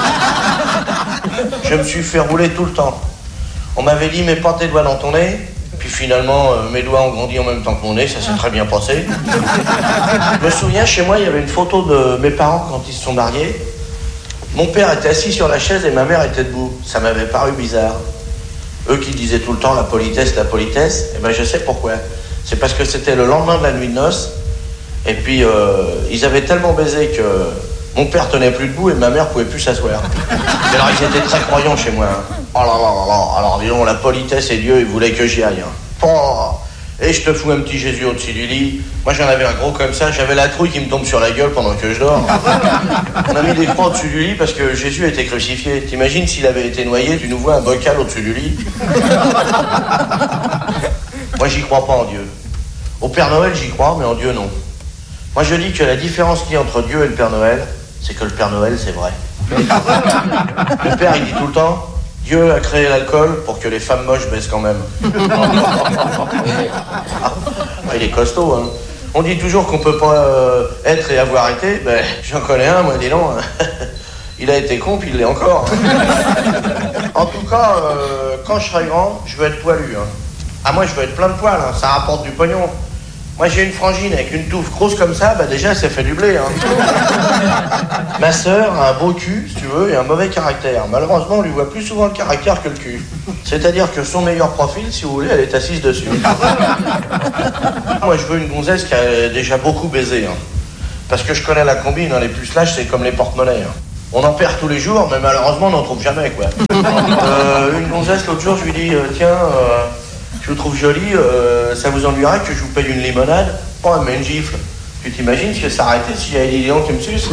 Je me suis fait rouler tout le temps. On m'avait dit, mets pas tes doigts dans ton nez. Puis finalement, euh, mes doigts ont grandi en même temps que mon nez. Ça s'est très bien passé. Je me souviens, chez moi, il y avait une photo de mes parents quand ils se sont mariés. Mon père était assis sur la chaise et ma mère était debout. Ça m'avait paru bizarre. Eux qui disaient tout le temps la politesse, la politesse, eh ben je sais pourquoi. C'est parce que c'était le lendemain de la nuit de noces, et puis euh, ils avaient tellement baisé que mon père tenait plus debout et ma mère pouvait plus s'asseoir. Mais alors ils étaient très croyants chez moi. Hein. Oh là là là là, alors disons la politesse et Dieu, ils voulaient que j'y aille. Hein. Oh, et je te fous un petit Jésus au-dessus du lit. Moi j'en avais un gros comme ça, j'avais la trouille qui me tombe sur la gueule pendant que je dors. On a mis des croix au-dessus du lit parce que Jésus était crucifié. T'imagines s'il avait été noyé, tu nous vois un bocal au-dessus du lit. Moi j'y crois pas en Dieu. Au Père Noël j'y crois, mais en Dieu non. Moi je dis que la différence qu'il y a entre Dieu et le Père Noël, c'est que le Père Noël c'est vrai. Le Père il dit tout le temps, Dieu a créé l'alcool pour que les femmes moches baissent quand même. Ah, il est costaud, hein. On dit toujours qu'on peut pas euh, être et avoir été. Ben, j'en connais un, moi, dis donc. Il a été con, puis il l'est encore. En tout cas, euh, quand je serai grand, je veux être poilu. Hein. Ah, moi, je veux être plein de poils, hein. Ça rapporte du pognon. Moi, j'ai une frangine avec une touffe grosse comme ça, bah déjà, ça fait du blé. Hein. Ma sœur a un beau cul, si tu veux, et un mauvais caractère. Malheureusement, on lui voit plus souvent le caractère que le cul. C'est-à-dire que son meilleur profil, si vous voulez, elle est assise dessus. Moi, je veux une gonzesse qui a déjà beaucoup baisé. Hein. Parce que je connais la combine, hein, les puces lâches, c'est comme les porte-monnaies. Hein. On en perd tous les jours, mais malheureusement, on n'en trouve jamais, quoi. euh, une gonzesse, l'autre jour, je lui dis, euh, tiens, euh, je vous trouve jolie, euh, ça vous ennuierait que je vous paye une limonade? Oh, elle met une gifle. Tu t'imagines si elle s'arrêtait, si j'avais dit, non, tu me suces?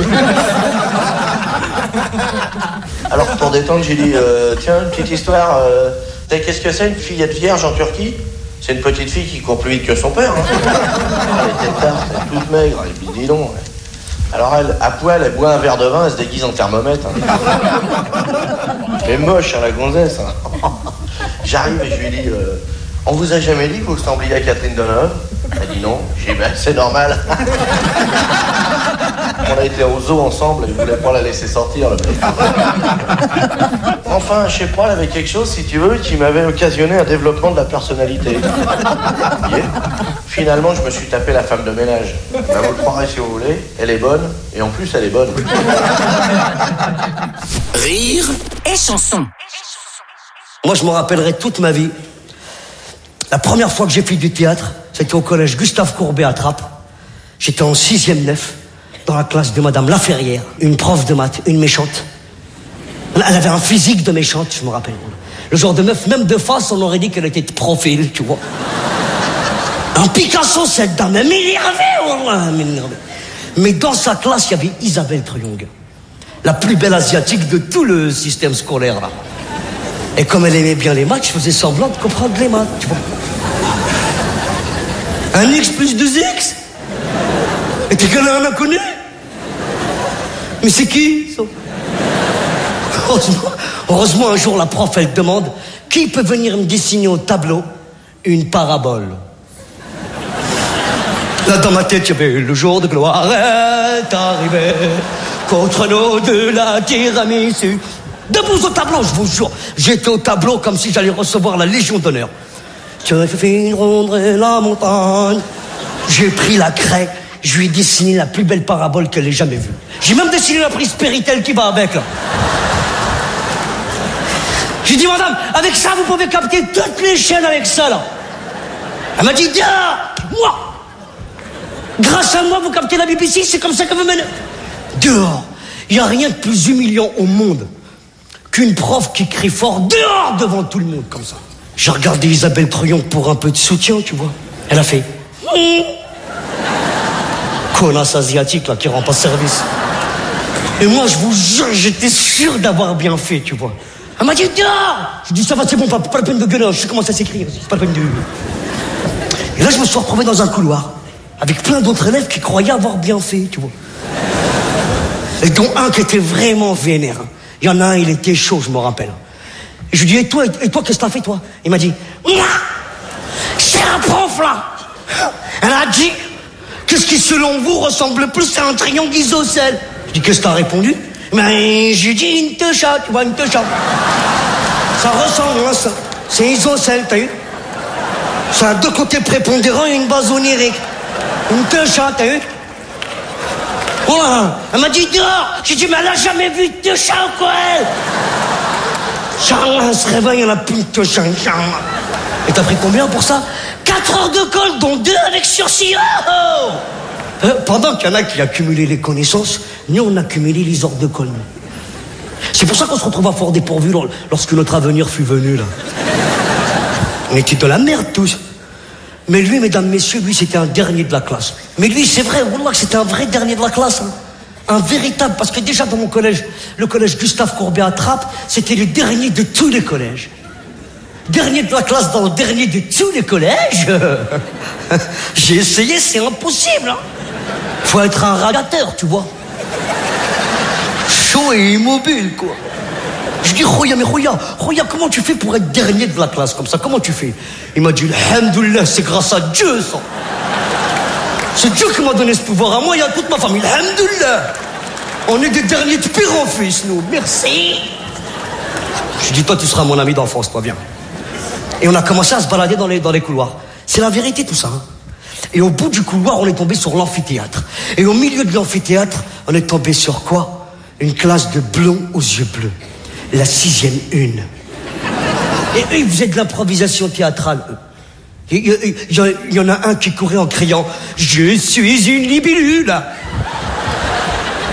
Alors, pour détendre, j'ai dit, euh, tiens, une petite histoire, euh, qu'est-ce que c'est, une fillette vierge en Turquie? C'est une petite fille qui court plus vite que son père. Hein. Elle était tarte, elle est toute maigre, et puis dis donc. Alors elle, à poil, elle boit un verre de vin, elle se déguise en thermomètre. Hein. Elle est moche, hein, la gonzesse. Hein. J'arrive et je lui dis, euh, on vous a jamais dit que vous ressembliez à Catherine Deneuve? Elle dit non. J'ai dit, ben, c'est normal. On a été au zoo ensemble et je voulais pas la laisser sortir, le mec. Enfin, je sais pas, elle avait quelque chose, si tu veux, qui m'avait occasionné un développement de la personnalité. Yeah. Finalement, je me suis tapé la femme de ménage. Ben, vous le croirez si vous voulez, elle est bonne, et en plus, elle est bonne. Rire et chanson. Moi, je me rappellerai toute ma vie. La première fois que j'ai fait du théâtre, c'était au collège Gustave Courbet à Trappes. J'étais en sixième nef, dans la classe de Madame Laferrière, une prof de maths, une méchante. Elle avait un physique de méchante, je me rappelle. Le genre de meuf, même de face, on aurait dit qu'elle était de profil, tu vois. Un Picasso, cette dame, elle m'énervait. Mais dans sa classe, il y avait Isabelle Triong, la plus belle asiatique de tout le système scolaire, là. Et comme elle aimait bien les maths, je faisais semblant de comprendre les maths, tu vois. Un X plus deux X? Et t'es qu'elle en a connu? Mais c'est qui, ça? Heureusement, heureusement, un jour, la prof, elle demande qui peut venir me dessiner au tableau une parabole. Là, dans ma tête, il y avait le jour de gloire est arrivé contre nous de la tiramisu. Debout au tableau, je vous jure. J'étais au tableau comme si j'allais recevoir la Légion d'honneur. Je fais rondrer la montagne. J'ai pris la craie. Je lui ai dessiné la plus belle parabole qu'elle ait jamais vue. J'ai même dessiné la prise Péritel qui va avec, là. J'ai dit, madame, avec ça, vous pouvez capter toutes les chaînes avec ça, là. Elle m'a dit, ah, moi, grâce à moi, vous captez la B B C, c'est comme ça que vous menez. Dehors, il n'y a rien de plus humiliant au monde qu'une prof qui crie fort dehors devant tout le monde, comme ça. J'ai regardé Isabelle Triong pour un peu de soutien, tu vois. Elle a fait... Connasse asiatique, là, qui rend pas service. Et moi, je vous jure, j'étais sûr d'avoir bien fait, tu vois. Elle m'a dit, dehors! Je dis, ça va, c'est bon, pas, pas la peine de gueuler, je sais comment ça s'écrit, c'est pas la peine de... Et là, je me suis retrouvé dans un couloir, avec plein d'autres élèves qui croyaient avoir bien fait, tu vois. Et dont un qui était vraiment vénère. Il y en a un, il était chaud, je me rappelle. Et je lui dis, et toi, et toi, qu'est-ce que t'as fait, toi? Il m'a dit, c'est un prof, là. Elle a dit, qu'est-ce qui, selon vous, ressemble plus à un triangle isocèle? Je dis, qu'est-ce que t'as répondu? Ben, j'ai dit une techa, tu vois, une techa. Ça ressemble à ça. C'est isocèle, t'as vu? Ça a deux côtés prépondérants et une base onirique. Une techa, t'as vu? Voilà. Elle m'a dit dehors. J'ai dit, mais elle a jamais vu de techa ou quoi, elle? Charles, elle se réveille, elle a plus de techa. Et t'as pris combien pour ça? Quatre heures de colle, dont deux avec sursis. Oh, oh. Pendant qu'il y en a qui accumulaient les connaissances, nous, on accumulait les heures de colle. C'est pour ça qu'on se retrouve à fort dépourvu lorsque notre avenir fut venu, là. On était de la merde, tous. Mais lui, mesdames, messieurs, lui, c'était un dernier de la classe. Mais lui, c'est vrai, wallah, que c'était un vrai dernier de la classe. Hein. Un véritable, parce que déjà dans mon collège, le collège Gustave Courbet à Trappes, c'était le dernier de tous les collèges. Dernier de la classe dans le dernier de tous les collèges. J'ai essayé, c'est impossible. Hein. Faut être un radiateur, tu vois. Chaud et immobile, quoi. Je dis, Roya, mais Roya, Roya, comment tu fais pour être dernier de la classe comme ça? Comment tu fais? Il m'a dit, alhamdoulilah, c'est grâce à Dieu, ça. C'est Dieu qui m'a donné ce pouvoir à moi et à toute ma famille. Alhamdoulilah. On est des derniers de pire en fils, nous. Merci. Je dis, toi, tu seras mon ami d'enfance, toi, viens. Et on a commencé à se balader dans les, dans les couloirs. C'est la vérité, tout ça. Hein. Et au bout du couloir, on est tombé sur l'amphithéâtre. Et au milieu de l'amphithéâtre, on est tombé sur quoi? Une classe de blonds aux yeux bleus. La sixième une. Et eux, ils faisaient de l'improvisation théâtrale, eux. Il y, y, y en a un qui courait en criant « Je suis une libellule !»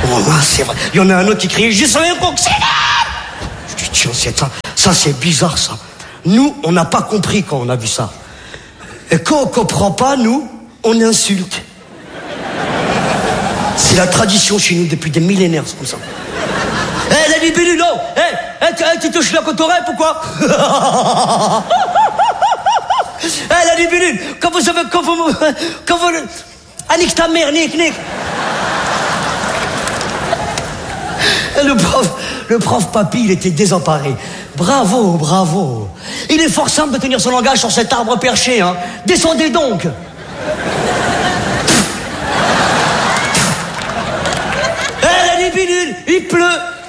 Oh, c'est vrai. Il y en a un autre qui crie, je suis un coccinelle. Je dis, tiens, c'est ça. Ça, c'est bizarre, ça. Nous, on n'a pas compris quand on a vu ça. Et quand on comprend pas, nous, on insulte. C'est la tradition chez nous depuis des millénaires, c'est comme ça. Hé, hey, la libellule, non. Hé, hey, hey, tu touches la cotorelle, pourquoi? Hé, hey, la libellule, quand vous avez... Quand vous... Quand vous... Ah, nique ta mère, nique, nique. Le prof, le prof papy, il était désemparé. Bravo, bravo. Il est fort simple de tenir son langage sur cet arbre perché, hein. Descendez donc. Hé, hey, la libellule, il pleut.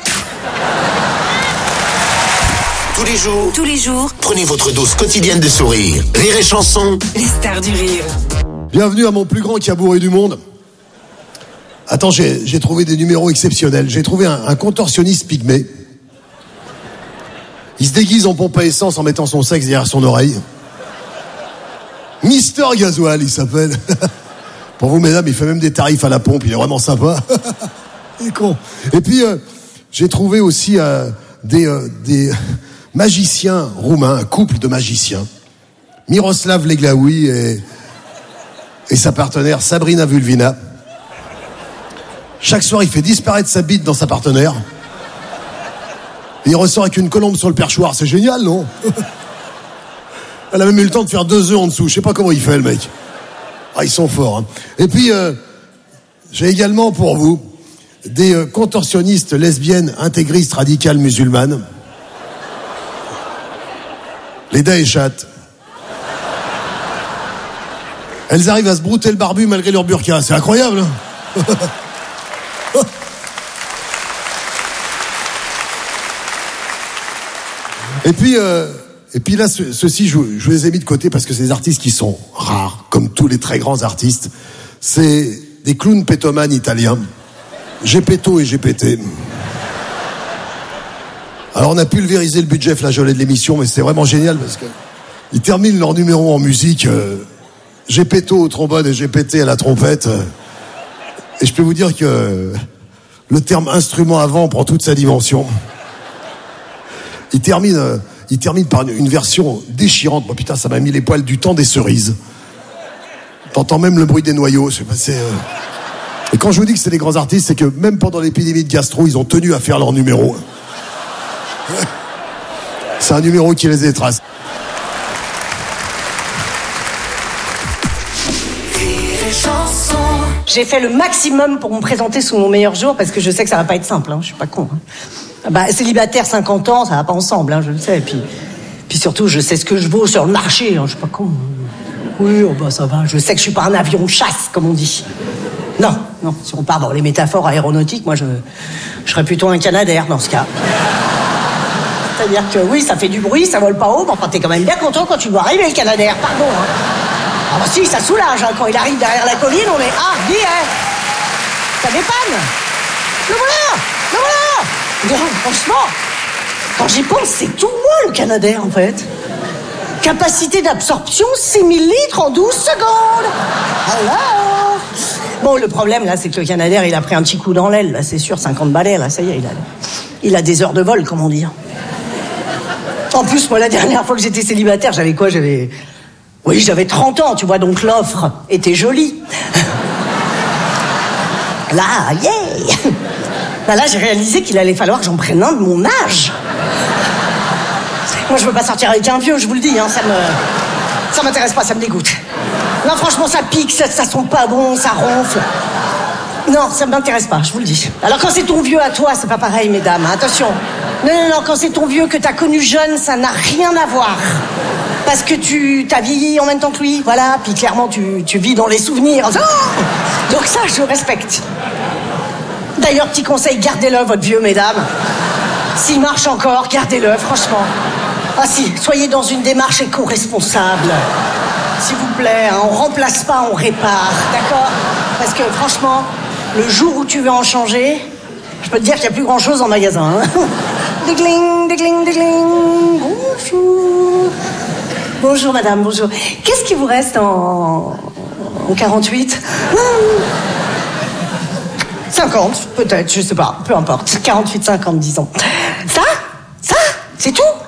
Tous les jours, Tous les jours, prenez votre dose quotidienne de sourire. Rire et Chanson. les stars du rire. Bienvenue à mon plus grand cabouré du monde. Attends, j'ai, j'ai trouvé des numéros exceptionnels. J'ai trouvé un, un contorsionniste pygmée. Il se déguise en pompe à essence en mettant son sexe derrière son oreille. Mister Gasoil, il s'appelle. Pour vous, mesdames, il fait même des tarifs à la pompe. Il est vraiment sympa. Il est con. Et puis, euh, j'ai trouvé aussi euh, des, euh, des magiciens roumains, un couple de magiciens. Miroslav Leglaoui et, et sa partenaire Sabrina Vulvina. Chaque soir, il fait disparaître sa bite dans sa partenaire. Et il ressort avec une colombe sur le perchoir. C'est génial, non? Elle a même eu le temps de faire deux œufs en dessous. Je sais pas comment il fait, le mec. Ah, ils sont forts, hein. Et puis, euh, j'ai également pour vous des euh, contorsionnistes lesbiennes intégristes radicales musulmanes. Les Daeshat. Elles arrivent à se brouter le barbu malgré leur burqa. C'est incroyable, hein. Et puis, euh, et puis là, ce, ceux-ci, je, je les ai mis de côté parce que c'est des artistes qui sont rares, comme tous les très grands artistes. C'est des clowns pétomanes italiens, Gepetto et G P T. Alors, on a pulvérisé le budget flageolet de l'émission, mais c'est vraiment génial parce que ils terminent leur numéro en musique, euh, Gepetto au trombone et G P T à la trompette. Euh, et je peux vous dire que euh, le terme instrument avant prend toute sa dimension. Il termine, euh, il termine par une, une version déchirante. Moi, putain, ça m'a mis les poils du temps des cerises. T'entends même le bruit des noyaux. Je sais pas, c'est, euh... Et quand je vous dis que c'est des grands artistes, c'est que même pendant l'épidémie de gastro, ils ont tenu à faire leur numéro. C'est un numéro qui les étrace. J'ai fait le maximum pour me présenter sous mon meilleur jour parce que je sais que ça va pas être simple, hein. Je suis pas con, hein. Bah, célibataire, cinquante ans, ça va pas ensemble, hein, je le sais. Et puis, puis surtout, je sais ce que je vaux sur le marché, hein, je suis pas con. Oui, oh bah ça va, je sais que je suis pas un avion de chasse, comme on dit. Non, non, si on part dans les métaphores aéronautiques, moi je, je serais plutôt un Canadair dans ce cas. C'est-à-dire que oui, ça fait du bruit, ça vole pas haut, mais enfin t'es quand même bien content quand tu vois arriver le Canadair, pardon, hein. Ah bah si, ça soulage, hein, quand il arrive derrière la colline, on est... Ah, dis, hein, ça dépanne. Le voilà, le voilà. Non, franchement, quand j'y pense, c'est tout moi le Canadair en fait. Capacité d'absorption six mille litres en douze secondes. Alors. Bon, le problème là, c'est que le Canadair, il a pris un petit coup dans l'aile, là, c'est sûr, cinquante balais, là, ça y est, il a, il a des heures de vol, comme on dit. En plus, moi, la dernière fois que j'étais célibataire, j'avais quoi? J'avais. Oui, j'avais trente ans, tu vois, donc l'offre était jolie. Là, yeah. Là, là, j'ai réalisé qu'il allait falloir que j'en prenne un de mon âge. Moi, je veux pas sortir avec un vieux, je vous le dis, hein, ça me... Ça m'intéresse pas, ça me dégoûte. Non, franchement, ça pique, ça, ça sent pas bon, ça ronfle. Non, ça m'intéresse pas, je vous le dis. Alors, quand c'est ton vieux à toi, c'est pas pareil, mesdames, hein, attention. Non, non, non, quand c'est ton vieux que t'as connu jeune, ça n'a rien à voir. Parce que tu t'as vieilli en même temps que lui, voilà, puis clairement, tu, tu vis dans les souvenirs. Oh, donc ça, je respecte. D'ailleurs, petit conseil, gardez-le, votre vieux, mesdames. S'il marche encore, gardez-le, franchement. Ah si, soyez dans une démarche éco-responsable. S'il vous plaît, hein, on remplace pas, on répare, d'accord? Parce que franchement, le jour où tu veux en changer, je peux te dire qu'il n'y a plus grand-chose en magasin. Hein. Dégling, dégling, dégling. Bonjour. Bonjour, madame, bonjour. Qu'est-ce qui vous reste en, en quarante-huit? cinquante, peut-être, je sais pas, peu importe. quarante-huit cinquante, disons. Ça Ça C'est tout